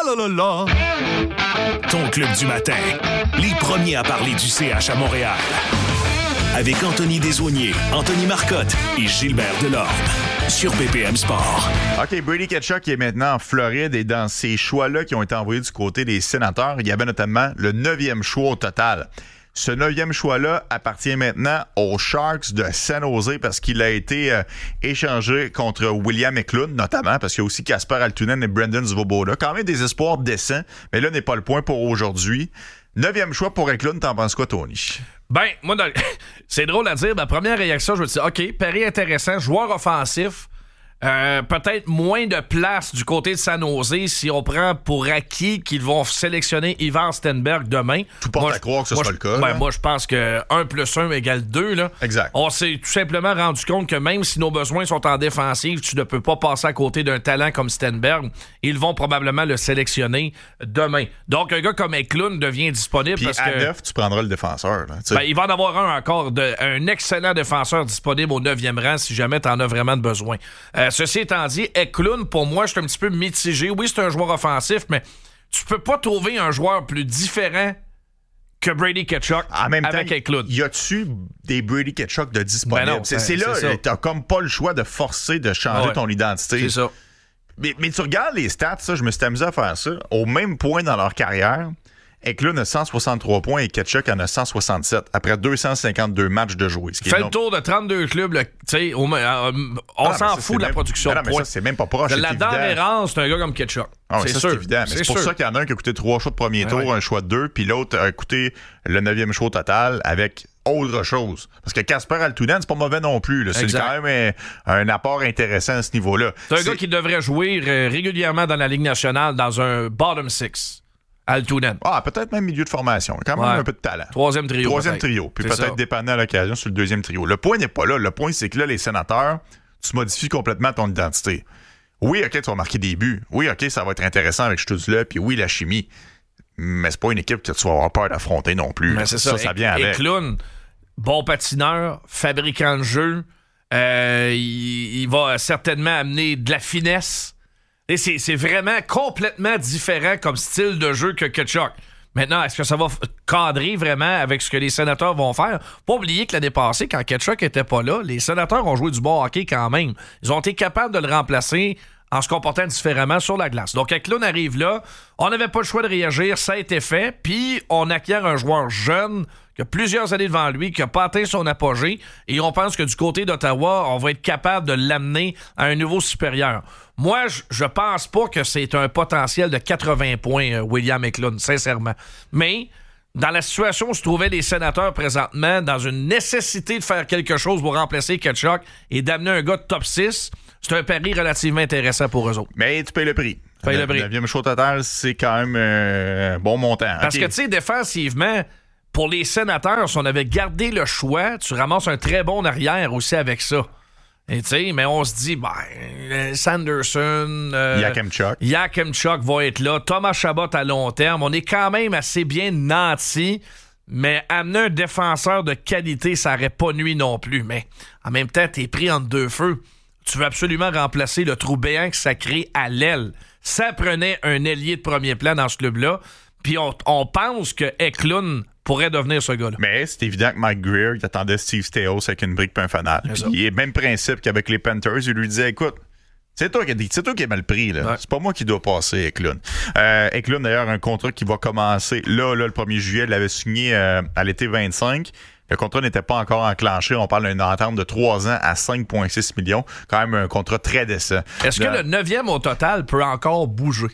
Ton club du matin. Les premiers à parler du CH à Montréal. Avec Anthony Desaulniers, Anthony Marcotte et Gilbert Delorme. Sur BPM Sport. OK, Brady Tkachuk qui est maintenant en Floride et dans ces choix-là qui ont été envoyés du côté des sénateurs, il y avait notamment le 9e choix au total. Ce 9e choix-là appartient maintenant aux Sharks de San Jose parce qu'il a été échangé contre William Eklund, notamment, parce qu'il y a aussi Kasper Altunen et Brendan Svoboda. Quand même des espoirs décents, mais là n'est pas le point pour aujourd'hui. 9e choix pour Eklund, t'en penses quoi, Tony? Ben, moi, c'est drôle à dire. Ma première réaction, je me dis, OK, Perry intéressant, joueur offensif. Peut-être moins de place du côté de San Jose si on prend pour acquis qu'ils vont sélectionner Ivan Stenberg demain. Tout porte à croire que ce soit le cas. Moi, je pense que 1 + 1 égale 2. Là. Exact. On s'est tout simplement rendu compte que même si nos besoins sont en défensive, tu ne peux pas passer à côté d'un talent comme Stenberg. Ils vont probablement le sélectionner demain. Donc, un gars comme Eklund devient disponible. Puis parce à que 9, tu prendras le défenseur. Là, il va en avoir un encore, un excellent défenseur disponible au 9e rang si jamais tu en as vraiment besoin. Ceci étant dit, Eklund, pour moi, je suis un petit peu mitigé. Oui, c'est un joueur offensif, mais tu peux pas trouver un joueur plus différent que Brady Tkachuk avec Eklund. Y a-tu des Brady Tkachuk de disponibles? Ben non, c'est là, t'as comme pas le choix de forcer de changer ton identité. C'est ça. Mais tu regardes les stats, ça, je me suis amusé à faire ça. Au même point dans leur carrière, Eklund a 163 points et Tkachuk en a 167 après 252 matchs de jouer. Fait le tour de 32 clubs. On s'en fout de la production. Non, mais ça, c'est même pas proche. La denrée rare, c'est un gars comme Tkachuk. C'est sûr. C'est évident. Mais c'est pour ça qu'il y en a un qui a coûté 3 choix de premier tour, un choix de 2, puis l'autre a coûté le 9e choix total avec autre chose. Parce que Kasper Altunen, c'est pas mauvais non plus. Là. C'est quand même un apport intéressant à ce niveau-là. C'est un gars qui devrait jouer régulièrement dans la Ligue nationale dans un bottom 6. Altunen. Peut-être même milieu de formation. Quand même un peu de talent. Troisième trio. Puis peut-être dépendant à l'occasion sur le 2e trio. Le point n'est pas là. Le point, c'est que là, les sénateurs, tu modifies complètement ton identité. Oui, OK, tu vas marquer des buts. Oui, OK, ça va être intéressant avec Stützle. Puis oui, la chimie. Mais c'est pas une équipe que tu vas avoir peur d'affronter non plus. Mais c'est ça vient avec. Eklund, bon patineur, fabricant de jeu. Il va certainement amener de la finesse. Et c'est vraiment complètement différent comme style de jeu que Tkachuk. Maintenant, est-ce que ça va cadrer vraiment avec ce que les sénateurs vont faire? Pas oublier que l'année passée, quand Tkachuk était pas là, les sénateurs ont joué du bon hockey quand même. Ils ont été capables de le remplacer en se comportant différemment sur la glace. Donc, Eklund arrive là, on n'avait pas le choix de réagir, ça a été fait, puis on acquiert un joueur jeune qui a plusieurs années devant lui, qui n'a pas atteint son apogée, et on pense que du côté d'Ottawa, on va être capable de l'amener à un niveau supérieur. Moi, je pense pas que c'est un potentiel de 80 points, William Eklund, sincèrement. Mais, dans la situation où se trouvaient les Sénateurs présentement, dans une nécessité de faire quelque chose pour remplacer Tkachuk et d'amener un gars de top 6, c'est un pari relativement intéressant pour eux autres. Mais tu payes le prix. Tu payes le prix. Le 9e choix total, c'est quand même un bon montant. Parce que, tu sais, défensivement, pour les Sénateurs, si on avait gardé le choix, tu ramasses un très bon arrière aussi avec ça. Et tu sais, mais on se dit, Sanderson, Yakemchuk va être là, Thomas Chabot à long terme. On est quand même assez bien nantis, mais amener un défenseur de qualité, ça n'aurait pas nuit non plus. Mais en même temps, t'es pris entre deux feux. Tu veux absolument remplacer le trou béant que ça crée à l'aile. Ça prenait un ailier de premier plan dans ce club-là, puis on pense que Eklund pourrait devenir ce gars-là. Mais c'est évident que Mike Greer, il attendait Steve Staios avec une brique et un fanal. Il est le même principe qu'avec les Panthers. Il lui disait, écoute, c'est toi qui es mal pris, là. Ouais. C'est pas moi qui dois passer, Eklund. Eklund, d'ailleurs, un contrat qui va commencer là, le 1er juillet. Il l'avait signé à l'été 25. Le contrat n'était pas encore enclenché. On parle d'une entente de 3 ans à 5,6 millions. Quand même un contrat très décent. Est-ce que le 9e au total peut encore bouger?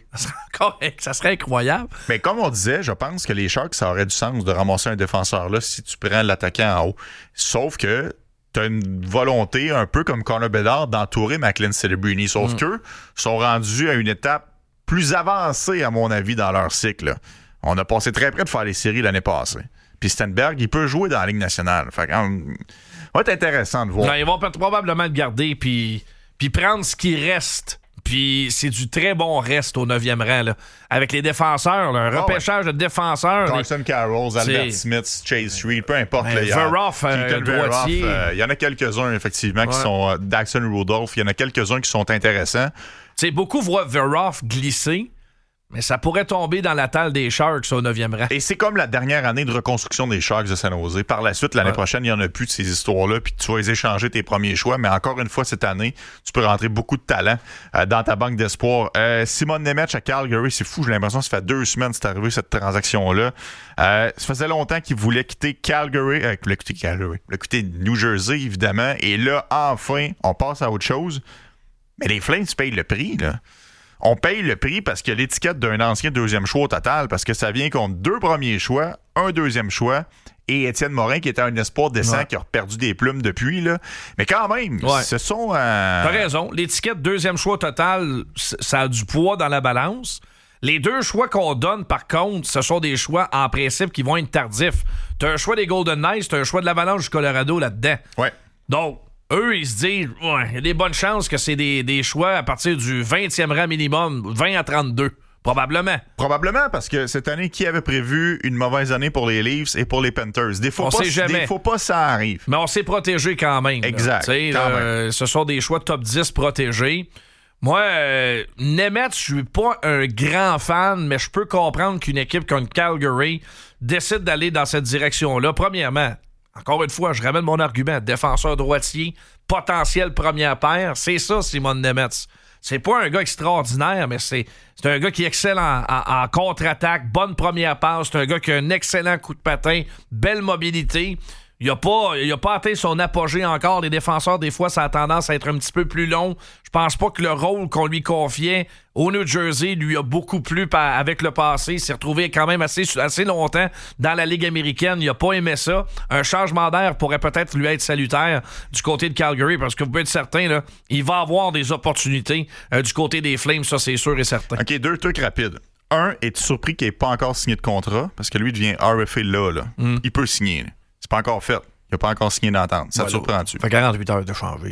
Ça serait incroyable. Mais comme on disait, je pense que les Sharks, ça aurait du sens de ramasser un défenseur là si tu prends l'attaquant en haut. Sauf que tu as une volonté, un peu comme Connor Bedard, d'entourer McLean Celebrini. Sauf qu'eux sont rendus à une étape plus avancée, à mon avis, dans leur cycle. Là. On a passé très près de faire les séries l'année passée. Puis Stenberg, il peut jouer dans la Ligue nationale. Fait que, va être intéressant de voir. Non, ils vont probablement le garder puis prendre ce qui reste. Puis c'est du très bon reste au 9e rang. Là. Avec les défenseurs, là, un repêchage de défenseurs. Carson Carroll, Albert Smith, Chase Reed, peu importe. Veroff, droitier. Il y en a quelques-uns, effectivement, qui sont Daxon Rudolph. Il y en a quelques-uns qui sont intéressants. T'sais, beaucoup voient Veroff glisser. Mais ça pourrait tomber dans la talle des Sharks au 9e rang. Et c'est comme la dernière année de reconstruction des Sharks de San Jose. Par la suite, l'année prochaine, il n'y en a plus de ces histoires-là, puis tu vas les échanger tes premiers choix. Mais encore une fois, cette année, tu peux rentrer beaucoup de talent dans ta banque d'espoir. Simon Nemec à Calgary, c'est fou, j'ai l'impression que ça fait 2 semaines que c'est arrivé cette transaction-là. Ça faisait longtemps qu'il voulait quitter Calgary. Il voulait quitter New Jersey, évidemment. Et là, enfin, on passe à autre chose. Mais les Flames payent le prix, là. On paye le prix parce que l'étiquette d'un ancien 2e choix au total, parce que ça vient contre 2 premiers choix, un 2e choix, et Étienne Morin, qui était un espoir décent, qui a perdu des plumes depuis. Là. Mais quand même, ce sont... T'as raison. L'étiquette 2e choix au total, ça a du poids dans la balance. Les 2 choix qu'on donne, par contre, ce sont des choix, en principe, qui vont être tardifs. T'as un choix des Golden Knights, t'as un choix de l'Avalanche du Colorado là-dedans. Ouais. Donc, eux, ils se disent, il y a des bonnes chances que c'est des choix à partir du 20e rang minimum, 20 à 32. Probablement. Probablement, parce que cette année, qui avait prévu une mauvaise année pour les Leafs et pour les Panthers? On sait jamais. Des fois pas, ça arrive. Mais on s'est protégé quand même. Exact. Même. Ce sont des choix top 10 protégés. Moi, Nemeth, je suis pas un grand fan, mais je peux comprendre qu'une équipe comme Calgary décide d'aller dans cette direction-là. Premièrement, encore une fois, je ramène mon argument. Défenseur droitier, potentiel première paire, c'est ça, Simon Nemeth. C'est pas un gars extraordinaire, mais c'est un gars qui excelle en contre-attaque, bonne première passe, c'est un gars qui a un excellent coup de patin, belle mobilité. Il a pas atteint son apogée encore. Les défenseurs, des fois, ça a tendance à être un petit peu plus long. Je pense pas que le rôle qu'on lui confiait au New Jersey lui a beaucoup plu avec le passé. Il s'est retrouvé quand même assez longtemps dans la Ligue américaine. Il a pas aimé ça. Un changement d'air pourrait peut-être lui être salutaire du côté de Calgary, parce que vous pouvez être certain, là, il va avoir des opportunités du côté des Flames, ça c'est sûr et certain. OK, 2 trucs rapides. Un, es-tu surpris qu'il n'ait pas encore signé de contrat? Parce que lui devient RFA là. Il peut signer, là. C'est pas encore fait. Il n'a pas encore signé d'entente. Ça te surprend-tu? Ça fait 48 heures de changer.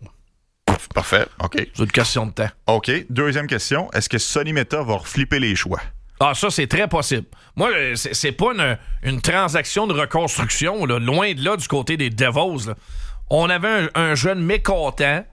Là. Parfait. OK. C'est une question de temps. OK. Deuxième question. Est-ce que Sonny Mehta va reflipper les choix? Ah, ça, c'est très possible. Moi, c'est pas une transaction de reconstruction, là, loin de là, du côté des Devils. Là. On avait un jeune mécontent.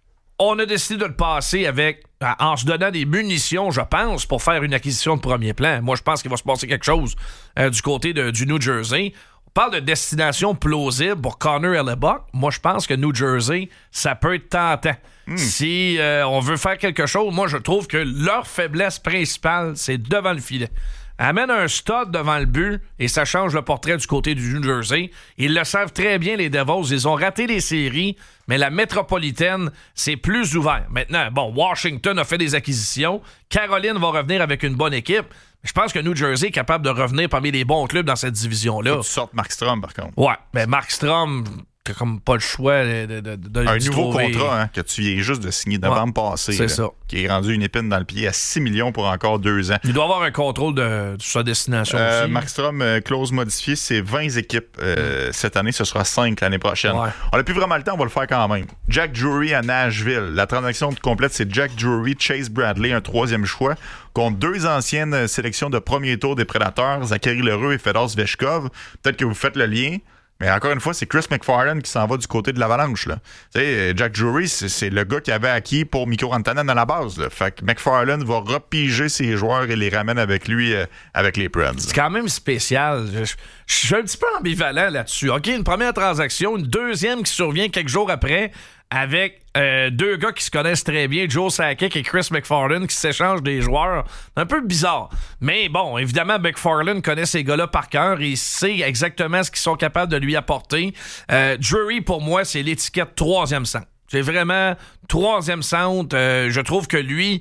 On a décidé de le passer en se donnant des munitions, je pense, pour faire une acquisition de premier plan. Moi, je pense qu'il va se passer quelque chose du côté du New Jersey. parle de destination plausible pour Connor Hellebuyck. Moi, je pense que New Jersey, ça peut être tentant. Si on veut faire quelque chose, moi, je trouve que leur faiblesse principale, c'est devant le filet. Amène un stud devant le but et ça change le portrait du côté du New Jersey. Ils le savent très bien, les Devils. Ils ont raté les séries, mais la métropolitaine, c'est plus ouvert. Maintenant, Washington a fait des acquisitions. Caroline va revenir avec une bonne équipe. Je pense que New Jersey est capable de revenir parmi les bons clubs dans cette division-là. Faut que tu sortes Markstrom, par contre. Ouais, mais Markstrom, t'as comme pas le choix de un nouveau contrat que tu viens juste de signer novembre passé. C'est ça. Qui est rendu une épine dans le pied à 6 millions pour encore 2 ans. Il doit avoir un contrôle de sa destination aussi. Markstrom, clause modifiée, c'est 20 équipes. Cette année, ce sera 5 l'année prochaine. Ouais. On n'a plus vraiment le temps, on va le faire quand même. Jack Drury à Nashville. La transaction complète, c'est Jack Drury, Chase Bradley, un 3e choix, contre 2 anciennes sélections de premier tour des Prédateurs, Zachary L'Heureux et Fedor Svechkov. Peut-être que vous faites le lien. Mais encore une fois, c'est Chris McFarland qui s'en va du côté de l'Avalanche. Là. Jack Drury, c'est le gars qui avait acquis pour Mikko Rantanen à la base. Là. Fait que McFarland va repiger ses joueurs et les ramène avec lui avec les Preds. C'est quand même spécial. Je suis un petit peu ambivalent là-dessus. OK, une première transaction, une deuxième qui survient quelques jours après avec 2 gars qui se connaissent très bien, Joe Sakic et Chris McFarland, qui s'échangent des joueurs. Un peu bizarre. Mais bon, évidemment, McFarland connaît ces gars-là par cœur. Il sait exactement ce qu'ils sont capables de lui apporter. Drury, pour moi, c'est l'étiquette 3e centre. C'est vraiment 3e centre. Je trouve que lui...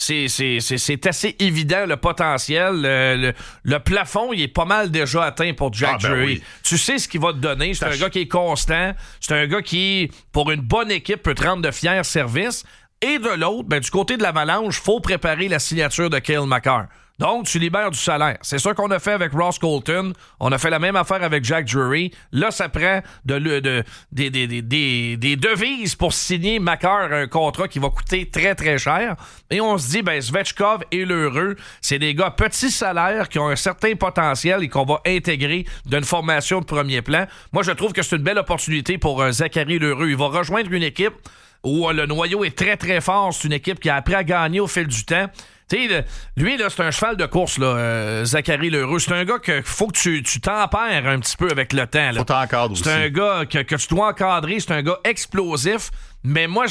C'est assez évident, le potentiel. Le plafond, il est pas mal déjà atteint pour Jack Drury. Oui. Tu sais ce qu'il va te donner. C'est un gars qui est constant. C'est un gars qui, pour une bonne équipe, peut te rendre de fiers services. Et de l'autre, du côté de l'Avalanche, il faut préparer la signature de Cale Makar. Donc, tu libères du salaire. C'est ça qu'on a fait avec Ross Colton. On a fait la même affaire avec Jack Drury. Là, ça prend des devises pour signer Makar un contrat qui va coûter très, très cher. Et on se dit, Svechkov et L'Heureux, c'est des gars petits salaires qui ont un certain potentiel et qu'on va intégrer d'une formation de premier plan. Moi, je trouve que c'est une belle opportunité pour Zachary L'Heureux. Il va rejoindre une équipe où le noyau est très, très fort. C'est une équipe qui a appris à gagner au fil du temps. Lui, là, c'est un cheval de course, là, Zachary L'Heureux. C'est un gars qu'il faut que tu tempères un petit peu avec le temps. Là. Faut t'encadrer aussi. C'est un gars que tu dois encadrer. C'est un gars explosif. Mais moi,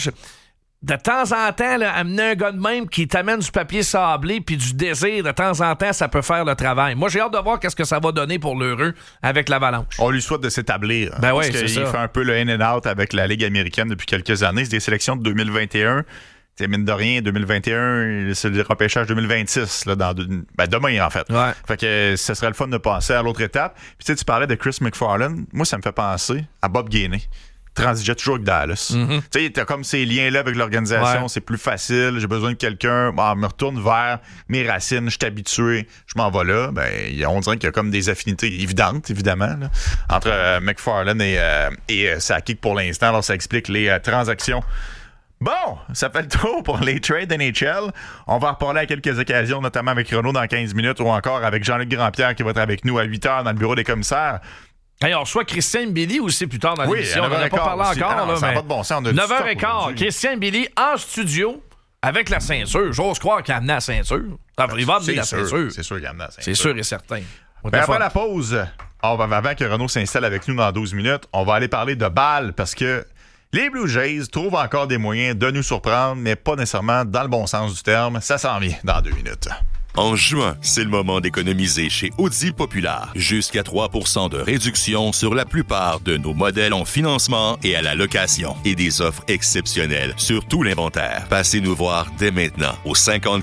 de temps en temps, là, amener un gars de même qui t'amène du papier sablé puis du désir, de temps en temps, ça peut faire le travail. Moi, j'ai hâte de voir qu'est-ce que ça va donner pour L'Heureux avec l'Avalanche. On lui souhaite de s'établir. Parce qu'il fait un peu le in and out avec la Ligue américaine depuis quelques années. C'est des sélections de 2021. T'sais, mine de rien, 2021, c'est le repêchage 2026, là, demain, en fait. Ouais. Fait que ce serait le fun de passer à l'autre étape. Puis tu parlais de Chris McFarland. Moi, ça me fait penser à Bob Gainey. Transigeait toujours avec Dallas. Mm-hmm. Tu sais, t'as comme ces liens-là avec l'organisation, c'est plus facile, j'ai besoin de quelqu'un, me retourne vers mes racines, je suis habitué, je m'en vais là. On dirait qu'il y a comme des affinités évidentes, évidemment, là, entre McFarland et Sakic pour l'instant. Alors, ça explique les transactions. Bon, ça fait le tour pour les trades NHL. On va en reparler à quelques occasions, notamment avec Renaud dans 15 minutes ou encore avec Jean-Luc Grandpierre qui va être avec nous à 8h dans le bureau des commissaires. Hey, on reçoit Christian Mbili aussi plus tard dans l'émission. On n'en a pas parlé encore. Là, ça n'a pas de bon sens. 9h15, Christian Mbili en studio avec la ceinture. J'ose croire qu'il a amené la ceinture. Il va amener la ceinture. C'est sûr qu'il a amené la ceinture. C'est sûr et certain. Après la pause, avant que Renaud s'installe avec nous dans 12 minutes, on va aller parler de balles parce que les Blue Jays trouvent encore des moyens de nous surprendre, mais pas nécessairement dans le bon sens du terme. Ça s'en vient dans 2 minutes. En juin, c'est le moment d'économiser chez Audi Populaire. Jusqu'à 3% de réduction sur la plupart de nos modèles en financement et à la location. Et des offres exceptionnelles sur tout l'inventaire. Passez nous voir dès maintenant au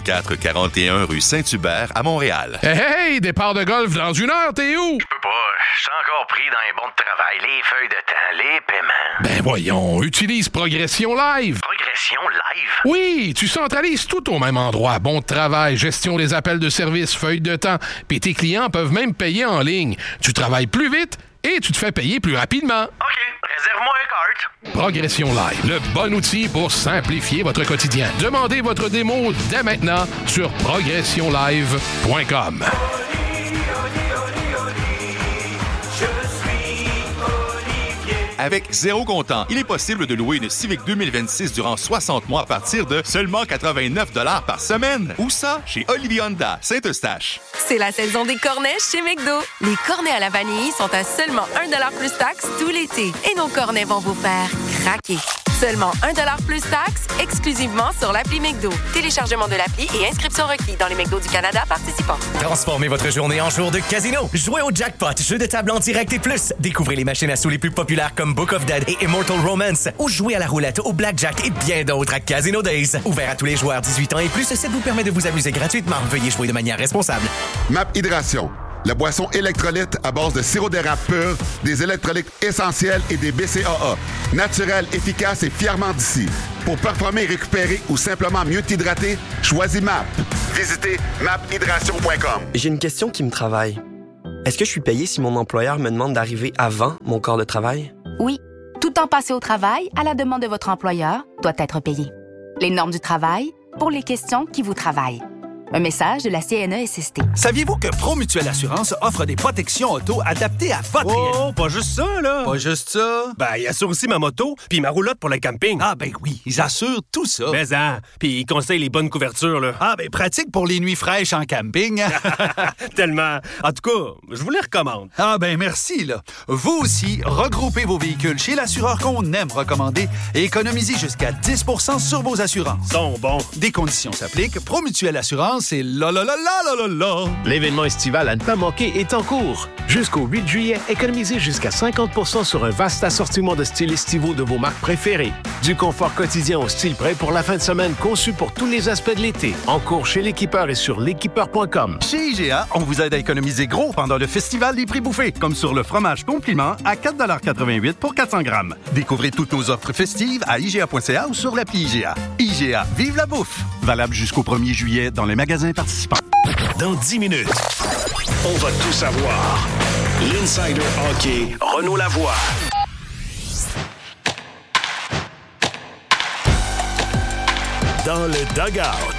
5441 rue Saint-Hubert à Montréal. Hey, départ de golf dans 1 heure, t'es où? Je peux pas, je suis encore pris dans les bons de travail, les feuilles de temps, les paiements. Ben voyons, utilise Progression Live. Progression Live? Oui, tu centralises tout au même endroit. Bon de travail, gestion des appels de service, feuilles de temps, puis tes clients peuvent même payer en ligne. Tu travailles plus vite et tu te fais payer plus rapidement. OK, réserve-moi un cart. Progression Live, le bon outil pour simplifier votre quotidien. Demandez votre démo dès maintenant sur progressionlive.com. Avec 0 comptant, il est possible de louer une Civic 2026 durant 60 mois à partir de seulement 89 $ par semaine. Où ça? Chez Olivier Honda, Saint-Eustache. C'est la saison des cornets chez McDo. Les cornets à la vanille sont à seulement 1$ plus taxe tout l'été. Et nos cornets vont vous faire craquer. Seulement 1$ plus taxe, exclusivement sur l'appli McDo. Téléchargement de l'appli et inscription requis dans les McDo du Canada participants. Transformez votre journée en jour de casino. Jouez au Jackpot, jeu de table en direct et plus. Découvrez les machines à sous les plus populaires comme Book of Dead et Immortal Romance. Ou jouez à la roulette, au blackjack et bien d'autres à Casino Days. Ouvert à tous les joueurs 18 ans et plus, ça vous permet de vous amuser gratuitement. Veuillez jouer de manière responsable. MAP Hydration, la boisson électrolyte à base de sirop d'érable pur, des électrolytes essentiels et des BCAA. Naturel, efficace et fièrement d'ici. Pour performer, récupérer ou simplement mieux t'hydrater, choisis MAP. Visitez maphydration.com. J'ai une question qui me travaille. Est-ce que je suis payé si mon employeur me demande d'arriver avant mon corps de travail? Oui. Tout temps passé au travail, à la demande de votre employeur, doit être payé. Les normes du travail pour les questions qui vous travaillent. Un message de la CNESST. Saviez-vous que Promutuelle Assurance offre des protections auto adaptées à votre... Oh, pas juste ça, là! Pas juste ça? Ben, ils assurent aussi ma moto puis ma roulotte pour le camping. Ah, ben oui, ils assurent tout ça. Mais hein, puis ils conseillent les bonnes couvertures, là. Ah, ben pratique pour les nuits fraîches en camping. Tellement. En tout cas, je vous les recommande. Ah, ben merci, là. Vous aussi, regroupez vos véhicules chez l'assureur qu'on aime recommander et économisez jusqu'à 10 % sur vos assurances. Sont bons. Des conditions s'appliquent. Promutuelle Assurance, c'est la. L'événement estival à ne pas manquer est en cours. Jusqu'au 8 juillet, économisez jusqu'à 50 % sur un vaste assortiment de styles estivaux de vos marques préférées. Du confort quotidien au style prêt pour la fin de semaine conçu pour tous les aspects de l'été. En cours chez l'équipeur et sur l'équipeur.com. Chez IGA, on vous aide à économiser gros pendant le festival des prix bouffés, comme sur le fromage compliment à 4,88 $ pour 400 grammes. Découvrez toutes nos offres festives à IGA.ca ou sur l'appli IGA. IGA, vive la bouffe! Valable jusqu'au 1er juillet dans les magasins participants. Dans 10 minutes, on va tout savoir. L'Insider Hockey, Renaud Lavoie. Dans le dugout.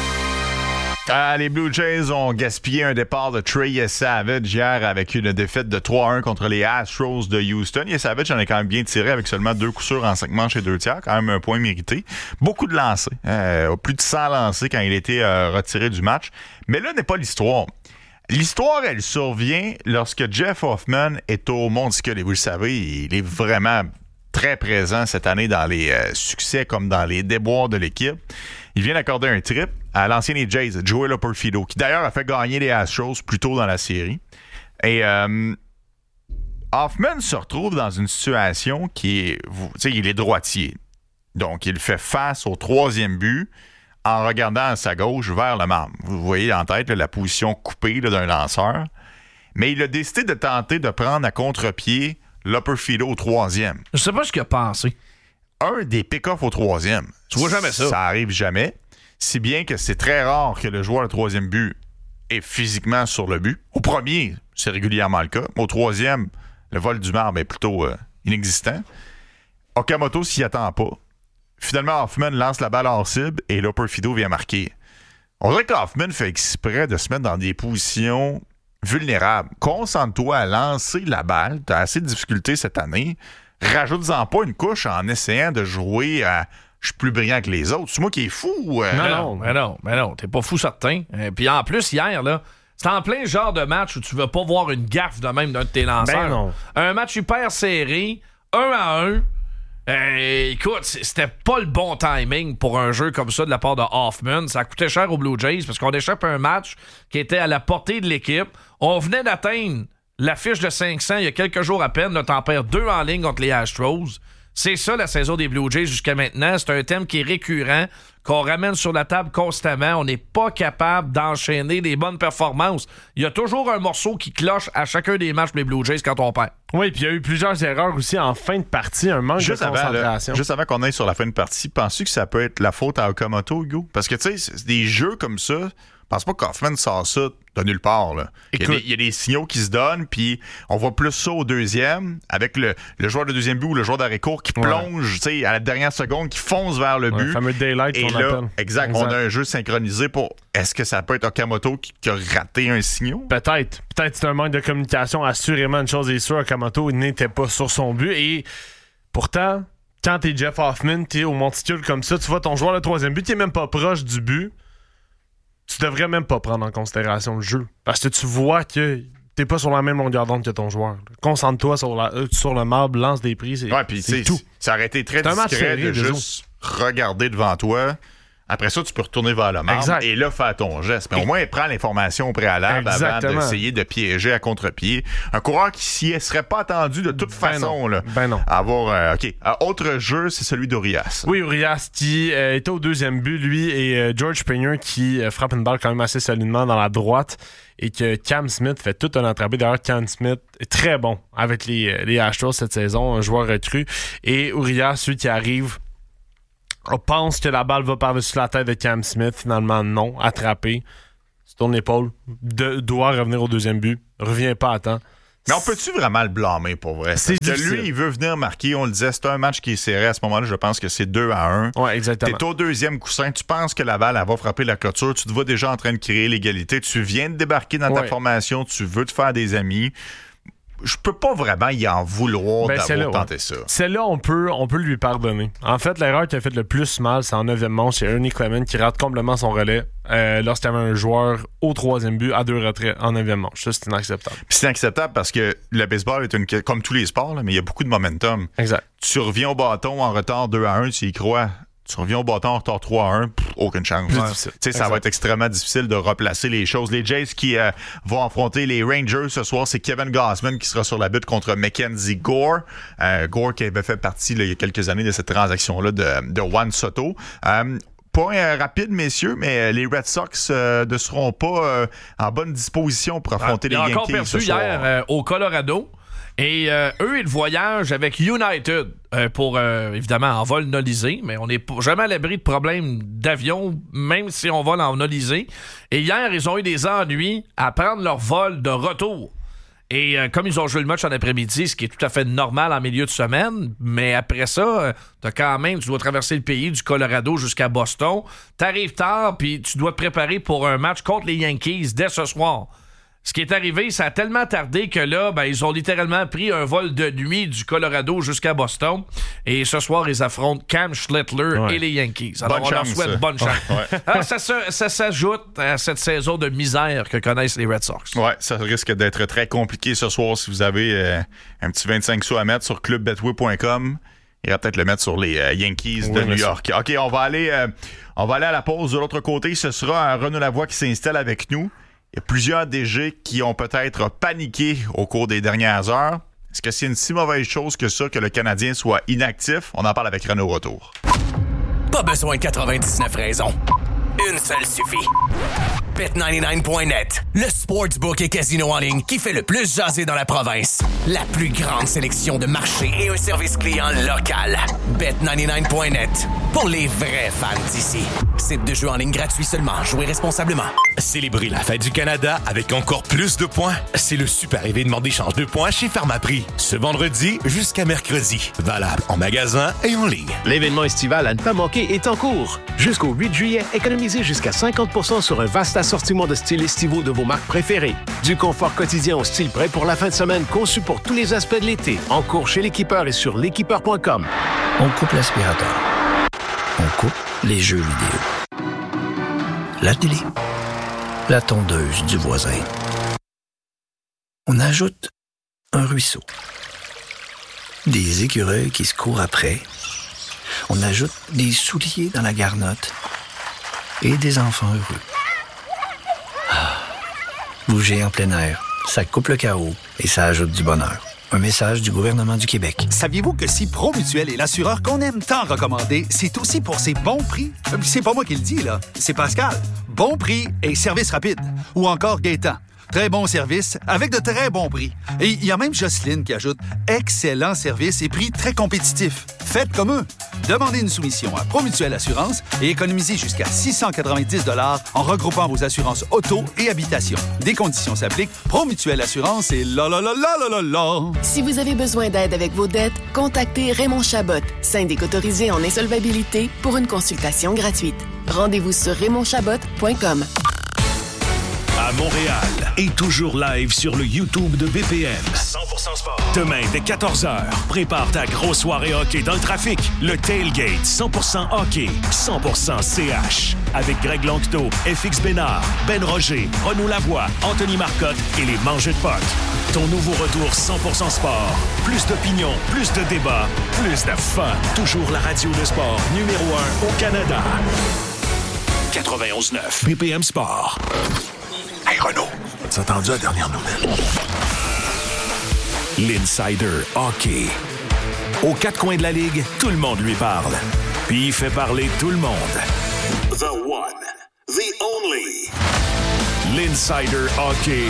Les Blue Jays ont gaspillé un départ de Trey Savage hier avec une défaite de 3-1 contre les Astros de Houston. Et Savage en a quand même bien tiré avec seulement 2 coups sûrs en 5 manches et 2 tiers. Quand même un point mérité. Beaucoup de lancers. Plus de 100 lancers quand il a été retiré du match. Mais là n'est pas l'histoire. L'histoire, elle survient lorsque Jeff Hoffman est au monticule. Et vous le savez, il est vraiment très présent cette année dans les succès comme dans les déboires de l'équipe. Il vient d'accorder un trip à l'ancien des Jays, Joey Loperfido, qui d'ailleurs a fait gagner les Astros plus tôt dans la série. Et Hoffman se retrouve dans une situation qui est... Tu sais, il est droitier. Donc, il fait face au 3e but en regardant à sa gauche vers le marbre. Vous voyez en tête là, la position coupée là, d'un lanceur. Mais il a décidé de tenter de prendre à contre-pied Loperfido au 3e. Je sais pas ce qu'il a pensé. Un des pick-offs au 3e. Tu vois jamais ça. Ça arrive jamais. Si bien que c'est très rare que le joueur au 3e but est physiquement sur le but. Au premier, c'est régulièrement le cas. Au 3e, le vol du marbre est plutôt inexistant. Okamoto s'y attend pas. Finalement, Hoffman lance la balle hors cible et Loperfido vient marquer. On dirait qu'Hoffman fait exprès de se mettre dans des positions vulnérables. Concentre-toi à lancer la balle. Tu as assez de difficultés cette année. Rajoute-en pas une couche en essayant de jouer à « je suis plus brillant que les autres ». C'est moi qui est fou. Non, t'es pas fou certain. Puis en plus, hier, là, c'est en plein genre de match où tu veux pas voir une gaffe de même d'un de tes lanceurs. Ben non. Un match hyper serré, 1-1. Écoute, c'était pas le bon timing pour un jeu comme ça de la part de Hoffman. Ça coûtait cher aux Blue Jays parce qu'on échappe un match qui était à la portée de l'équipe. On venait d'atteindre la fiche de 500 il y a quelques jours à peine. Là, t'en perds 2 en ligne contre les Astros. C'est ça la saison des Blue Jays jusqu'à maintenant. C'est un thème qui est récurrent, qu'on ramène sur la table constamment. On n'est pas capable d'enchaîner des bonnes performances. Il y a toujours un morceau qui cloche à chacun des matchs des Blue Jays quand on perd. Oui, puis il y a eu plusieurs erreurs aussi en fin de partie, un manque de concentration. Juste avant qu'on aille sur la fin de partie, penses-tu que ça peut être la faute à Okamoto, Hugo? Parce que, tu sais, c'est des jeux comme ça, pense pas qu'Hoffman sort ça de nulle part. Là. Il y a des signaux qui se donnent, puis on voit plus ça au deuxième, avec le joueur de deuxième but ou le joueur d'arrêt-court qui plonge à la dernière seconde, qui fonce vers le but. Le fameux daylight et qu'on là, appelle. exact, on a un jeu synchronisé pour... Est-ce que ça peut être Okamoto qui a raté un signal? Peut-être c'est un manque de communication. Assurément, une chose est sûre, Okamoto n'était pas sur son but. Et pourtant, quand t'es Jeff Hoffman, t'es au monticule comme ça, tu vois ton joueur de troisième but, t'es même pas proche du but. Tu devrais même pas prendre en considération le jeu. Parce que tu vois que t'es pas sur la même longueur d'onde que ton joueur. Concentre-toi sur le marbre, lance des prises. C'est tout. Ça aurait été très discret de juste regarder devant toi. Après ça, tu peux retourner vers le marbre et là, faire ton geste. Mais au moins, prends l'information au préalable avant d'essayer de piéger à contre-pied. Un coureur qui s'y serait pas attendu de toute façon. Non. Avoir, autre jeu, c'est celui d'Urias. Oui, Urias qui était au deuxième but, lui, et George Springer qui frappe une balle quand même assez solidement dans la droite et que Cam Smith fait tout un attrapé. D'ailleurs, Cam Smith est très bon avec les Astros cette saison, un joueur recru. Et Urias, celui qui arrive... On pense que la balle va par-dessus la tête de Cam Smith. Finalement, non. Attrapé. Se tourne l'épaule. Doit revenir au deuxième but. Revient pas à temps. Mais on peut-tu vraiment le blâmer pour vrai? C'est difficile. Lui, il veut venir marquer. On le disait, c'est un match qui est serré. À ce moment-là, je pense que c'est 2-1. Ouais, exactement. T'es au deuxième coussin. Tu penses que la balle, elle va frapper la clôture. Tu te vois déjà en train de créer l'égalité. Tu viens de débarquer dans ta formation. Tu veux te faire des amis. Je peux pas vraiment y en vouloir d'avoir tenté ça. Celle-là, on peut lui pardonner. En fait, l'erreur qui a fait le plus mal, c'est en 9e manche. C'est Ernie Clement qui rate complètement son relais lorsqu'il y avait un joueur au 3e but à 2 retraits en 9e manche. Ça, c'est inacceptable. Puis c'est inacceptable parce que le baseball est comme tous les sports, là, mais il y a beaucoup de momentum. Exact. Tu reviens au bâton en retard 2-1, tu y crois. Tu reviens au bâton en retard 3-1, aucune chance. Ça va être extrêmement difficile de replacer les choses. Les Jays qui vont affronter les Rangers ce soir, c'est Kevin Gausman qui sera sur la butte contre Mackenzie Gore. Gore qui avait fait partie il y a quelques années de cette transaction-là de Juan Soto. Point rapide, messieurs, mais les Red Sox ne seront pas en bonne disposition pour affronter les Yankees. Ils ont encore perdu hier au Colorado. Et eux, ils voyagent avec United pour, évidemment, en vol nolisé, mais on n'est jamais à l'abri de problèmes d'avion, même si on vole en nolisé. Et hier, ils ont eu des ennuis à prendre leur vol de retour. Et comme ils ont joué le match en après-midi, ce qui est tout à fait normal en milieu de semaine, mais après ça, tu dois traverser le pays du Colorado jusqu'à Boston. T'arrives tard, puis tu dois te préparer pour un match contre les Yankees dès ce soir. Ce qui est arrivé, ça a tellement tardé que là, ils ont littéralement pris un vol de nuit du Colorado jusqu'à Boston. Et ce soir, ils affrontent Cam Schlittler et les Yankees. Alors, on leur souhaite bonne chance. Alors, ça s'ajoute à cette saison de misère que connaissent les Red Sox. Ouais, ça risque d'être très compliqué ce soir si vous avez un petit 25 sous à mettre sur clubbetway.com. Il va peut-être le mettre sur les Yankees de New York. OK, on va aller à la pause de l'autre côté. Ce sera Renaud Lavoie qui s'installe avec nous. Il y a plusieurs DG qui ont peut-être paniqué au cours des dernières heures. Est-ce que c'est une si mauvaise chose que ça que le Canadien soit inactif? On en parle avec Renaud Retour. Pas besoin de 99 raisons. Une seule suffit. Bet99.net, le sportsbook et casino en ligne qui fait le plus jaser dans la province. La plus grande sélection de marchés et un service client local. Bet99.net, pour les vrais fans d'ici. Site de jeu en ligne gratuit seulement. Jouez responsablement. Célébrez la fête du Canada avec encore plus de points. C'est le super événement d'échange de points chez Pharmaprix. Ce vendredi jusqu'à mercredi. Valable en magasin et en ligne. L'événement estival à ne pas manquer est en cours. Jusqu'au 8 juillet, économisez jusqu'à 50% sur un vaste assortiment de styles estivaux de vos marques préférées. Du confort quotidien au style prêt pour la fin de semaine conçu pour tous les aspects de l'été. En cours chez l'équipeur et sur l'équipeur.com. On coupe l'aspirateur. On coupe les jeux vidéo. La télé. La tondeuse du voisin. On ajoute un ruisseau. Des écureuils qui se courent après. On ajoute des souliers dans la garnotte. Et des enfants heureux. Bouger en plein air, ça coupe le chaos et ça ajoute du bonheur. Un message du gouvernement du Québec. Saviez-vous que si Promutuel est l'assureur qu'on aime tant recommander, c'est aussi pour ses bons prix? C'est pas moi qui le dis, là. C'est Pascal. Bon prix et service rapide. Ou encore Gaétan. Très bon service avec de très bons prix. Et il y a même Jocelyne qui ajoute excellent service et prix très compétitifs. Faites comme eux. Demandez une soumission à Promutuelle Assurance et économisez jusqu'à 690 $ en regroupant vos assurances auto et habitation. Des conditions s'appliquent. Promutuelle Assurance et la. Si vous avez besoin d'aide avec vos dettes, contactez Raymond Chabot, syndic autorisé en insolvabilité, pour une consultation gratuite. Rendez-vous sur raymondchabot.com. À Montréal et toujours live sur le YouTube de BPM. 100% sport. Demain, dès 14h, prépare ta grosse soirée hockey dans le trafic. Le Tailgate 100% hockey, 100% CH. Avec Greg Lanctot, FX Bénard, Ben Roger, Renaud Lavoie, Anthony Marcotte et les Mangeux de Puck. Ton nouveau retour 100% sport. Plus d'opinion, plus de débats, plus de fun. Toujours la radio de sport numéro 1 au Canada. 91.9 BPM Sport. Hey Renaud, as-tu entendu la dernière nouvelle? L'Insider Hockey. Aux quatre coins de la Ligue, tout le monde lui parle. Puis il fait parler tout le monde. The one, the only. L'Insider Hockey.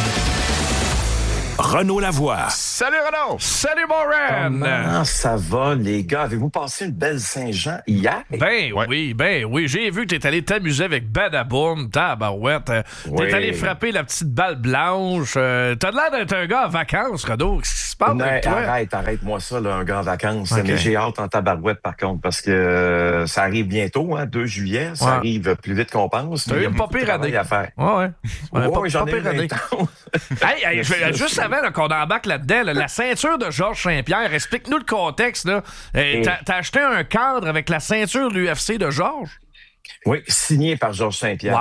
Renaud Lavoie. Salut Renaud! Salut Moran! Comment ça va, les gars? Avez-vous passé une belle Saint-Jean hier? Ben oui. J'ai vu que t'es allé t'amuser avec Badaboum, tabarouette. T'es allé frapper la petite balle blanche. T'as l'air d'être un gars en vacances, Renaud. Qu'est-ce qui se passe avec toi? Arrête-moi ça, là, un gars en vacances. Okay. Mais j'ai hâte en tabarouette, par contre, parce que ça arrive bientôt, 2 juillet. Ça arrive plus vite qu'on pense. T'as eu une pas pire année. À faire. Ouais, j'en ai eu Hey, juste avant qu'on embarque là-dedans, la ceinture de Georges Saint-Pierre, explique-nous le contexte. Là. T'as acheté un cadre avec la ceinture de l'UFC de Georges? Oui, signé par Georges Saint-Pierre.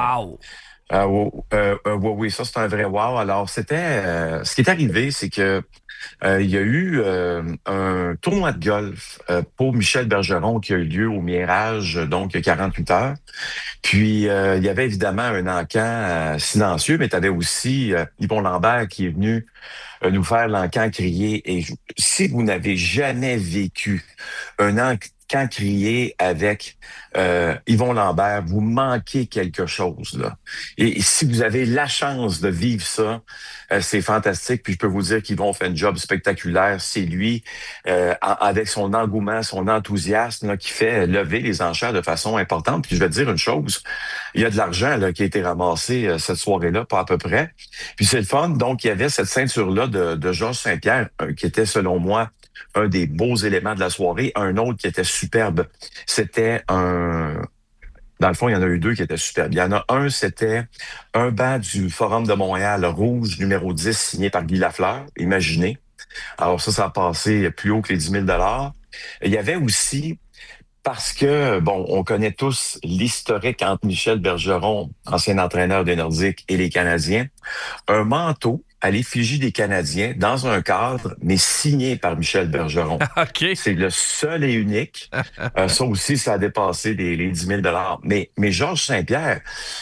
Wow! Oui, ça c'est un vrai wow. Alors, c'était... ce qui est arrivé, c'est que il y a eu un tournoi de golf pour Michel Bergeron qui a eu lieu au Mirage, donc il y a 48 heures. Puis, il y avait évidemment un encan silencieux, mais tu avais aussi Yvon Lambert qui est venu nous faire l'encan crier. Et si vous n'avez jamais vécu un encan crier avec Yvon Lambert, vous manquez quelque chose, là. Et si vous avez la chance de vivre ça, c'est fantastique. Puis je peux vous dire qu'Yvon fait un job spectaculaire. C'est lui, avec son engouement, son enthousiasme, là, qui fait lever les enchères de façon importante. Puis je vais te dire une chose, il y a de l'argent là, qui a été ramassé cette soirée-là, pas à peu près. Puis c'est le fun. Donc, il y avait cette ceinture-là de Georges Saint-Pierre, qui était, selon moi, un des beaux éléments de la soirée. Un autre qui était superbe, c'était dans le fond, il y en a eu 2 qui étaient superbes. Il y en a un, c'était un banc du Forum de Montréal, rouge, numéro 10, signé par Guy Lafleur. Imaginez. Alors ça a passé plus haut que les 10 000 $. Il y avait aussi, parce que, on connaît tous l'historique entre Michel Bergeron, ancien entraîneur des Nordiques, et les Canadiens, un manteau à l'effigie des Canadiens dans un cadre, mais signé par Michel Bergeron. Okay. C'est le seul et unique. Ça aussi, ça a dépassé les 10 000 $. Mais Georges Saint-Pierre,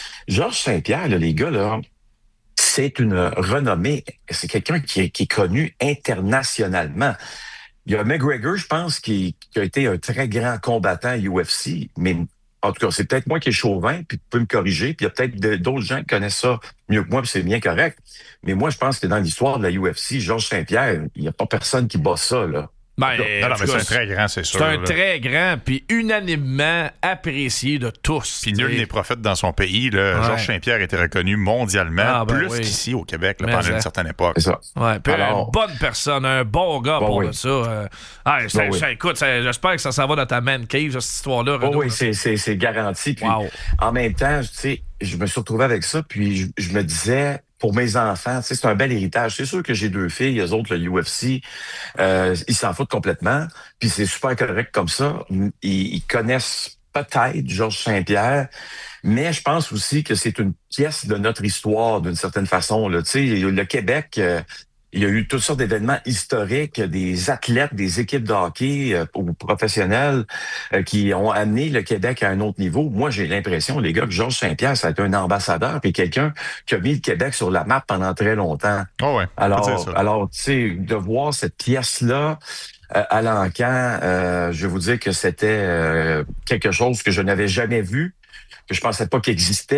là, les gars, là, c'est une renommée. C'est quelqu'un qui est connu internationalement. Il y a McGregor, je pense, qui a été un très grand combattant à UFC, mais en tout cas, c'est peut-être moi qui est chauvin, puis tu peux me corriger, puis il y a peut-être d'autres gens qui connaissent ça mieux que moi, puis c'est bien correct. Mais moi, je pense que dans l'histoire de la UFC, Georges Saint-Pierre, il n'y a pas personne qui bat ça, là. Non, mais c'est un très grand, c'est sûr. C'est un très grand, puis unanimement apprécié de tous. Puis nul n'est prophète dans son pays. Là. Ouais. Georges Saint-Pierre était reconnu mondialement, plus qu'ici au Québec, là, pendant une certaine époque. C'est ça. Ouais, puis une bonne personne, un bon gars pour ça. Écoute, j'espère que ça s'en va dans ta man cave, cette histoire-là. Renaud, oui, c'est garanti. Puis, en même temps, tu sais, je me suis retrouvé avec ça, puis je me disais... Pour mes enfants, tu sais, c'est un bel héritage. C'est sûr que j'ai 2 filles, eux autres, le UFC, ils s'en foutent complètement. Puis c'est super correct comme ça. Ils connaissent peut-être Georges Saint-Pierre, mais je pense aussi que c'est une pièce de notre histoire, d'une certaine façon. Tu sais, le Québec... il y a eu toutes sortes d'événements historiques, des athlètes, des équipes de hockey ou professionnels qui ont amené le Québec à un autre niveau. Moi, j'ai l'impression, les gars, que Georges Saint-Pierre, ça a été un ambassadeur et quelqu'un qui a mis le Québec sur la map pendant très longtemps. Oh ouais, alors, tu sais, de voir cette pièce-là à l'encan, je vais vous dire que c'était quelque chose que je n'avais jamais vu, que je pensais pas qu'il existait.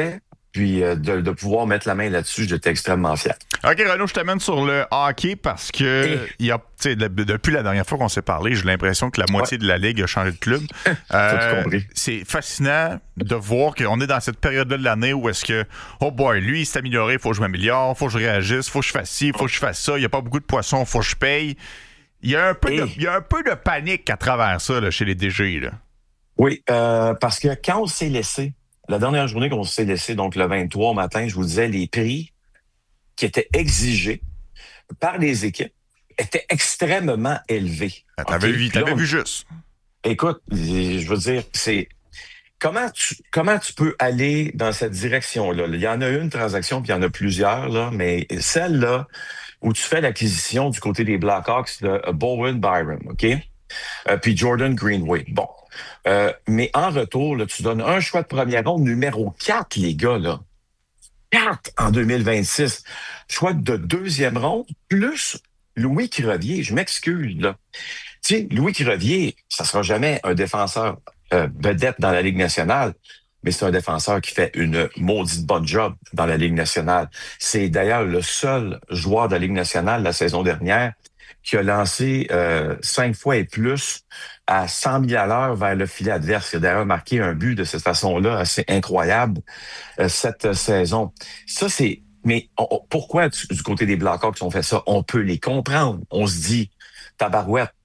Puis de pouvoir mettre la main là-dessus, j'étais extrêmement fier. OK, Renaud, je t'amène sur le hockey parce que depuis la dernière fois qu'on s'est parlé, j'ai l'impression que la moitié de la Ligue a changé de club. C'est fascinant de voir qu'on est dans cette période-là de l'année où est-ce que, oh boy, lui, il s'est amélioré, il faut que je m'améliore, il faut que je réagisse, il faut que je fasse ci, il faut que je fasse ça, il n'y a pas beaucoup de poissons, il faut que je paye. Il y a un peu de panique à travers ça là, chez les DG. Là. Oui, parce que quand on s'est laissé, la dernière journée qu'on s'est laissé, donc le 23 au matin, je vous disais, les prix qui étaient exigés par les équipes étaient extrêmement élevés. T'avais vu juste. Écoute, je veux dire, c'est... Comment tu peux aller dans cette direction-là? Il y en a une transaction, puis il y en a plusieurs, là, mais celle-là, où tu fais l'acquisition du côté des Blackhawks de Bowen Byram, OK? Puis Jordan Greenway. Bon. Mais en retour, là, tu donnes un choix de première ronde numéro 4, les gars, là. 4 en 2026. Choix de deuxième ronde, plus Louis Crevier. Je m'excuse, là. Tu sais, Louis Crevier, ça sera jamais un défenseur vedette dans la Ligue nationale, mais c'est un défenseur qui fait une maudite bonne job dans la Ligue nationale. C'est d'ailleurs le seul joueur de la Ligue nationale la saison dernière qui a lancé 5 fois et plus à 100 000 à l'heure vers le filet adverse. Il a d'ailleurs marqué un but de cette façon-là assez incroyable cette saison. Ça, c'est... Mais pourquoi du côté des Blackhawks on fait ça? On peut les comprendre. On se dit, tabarouette,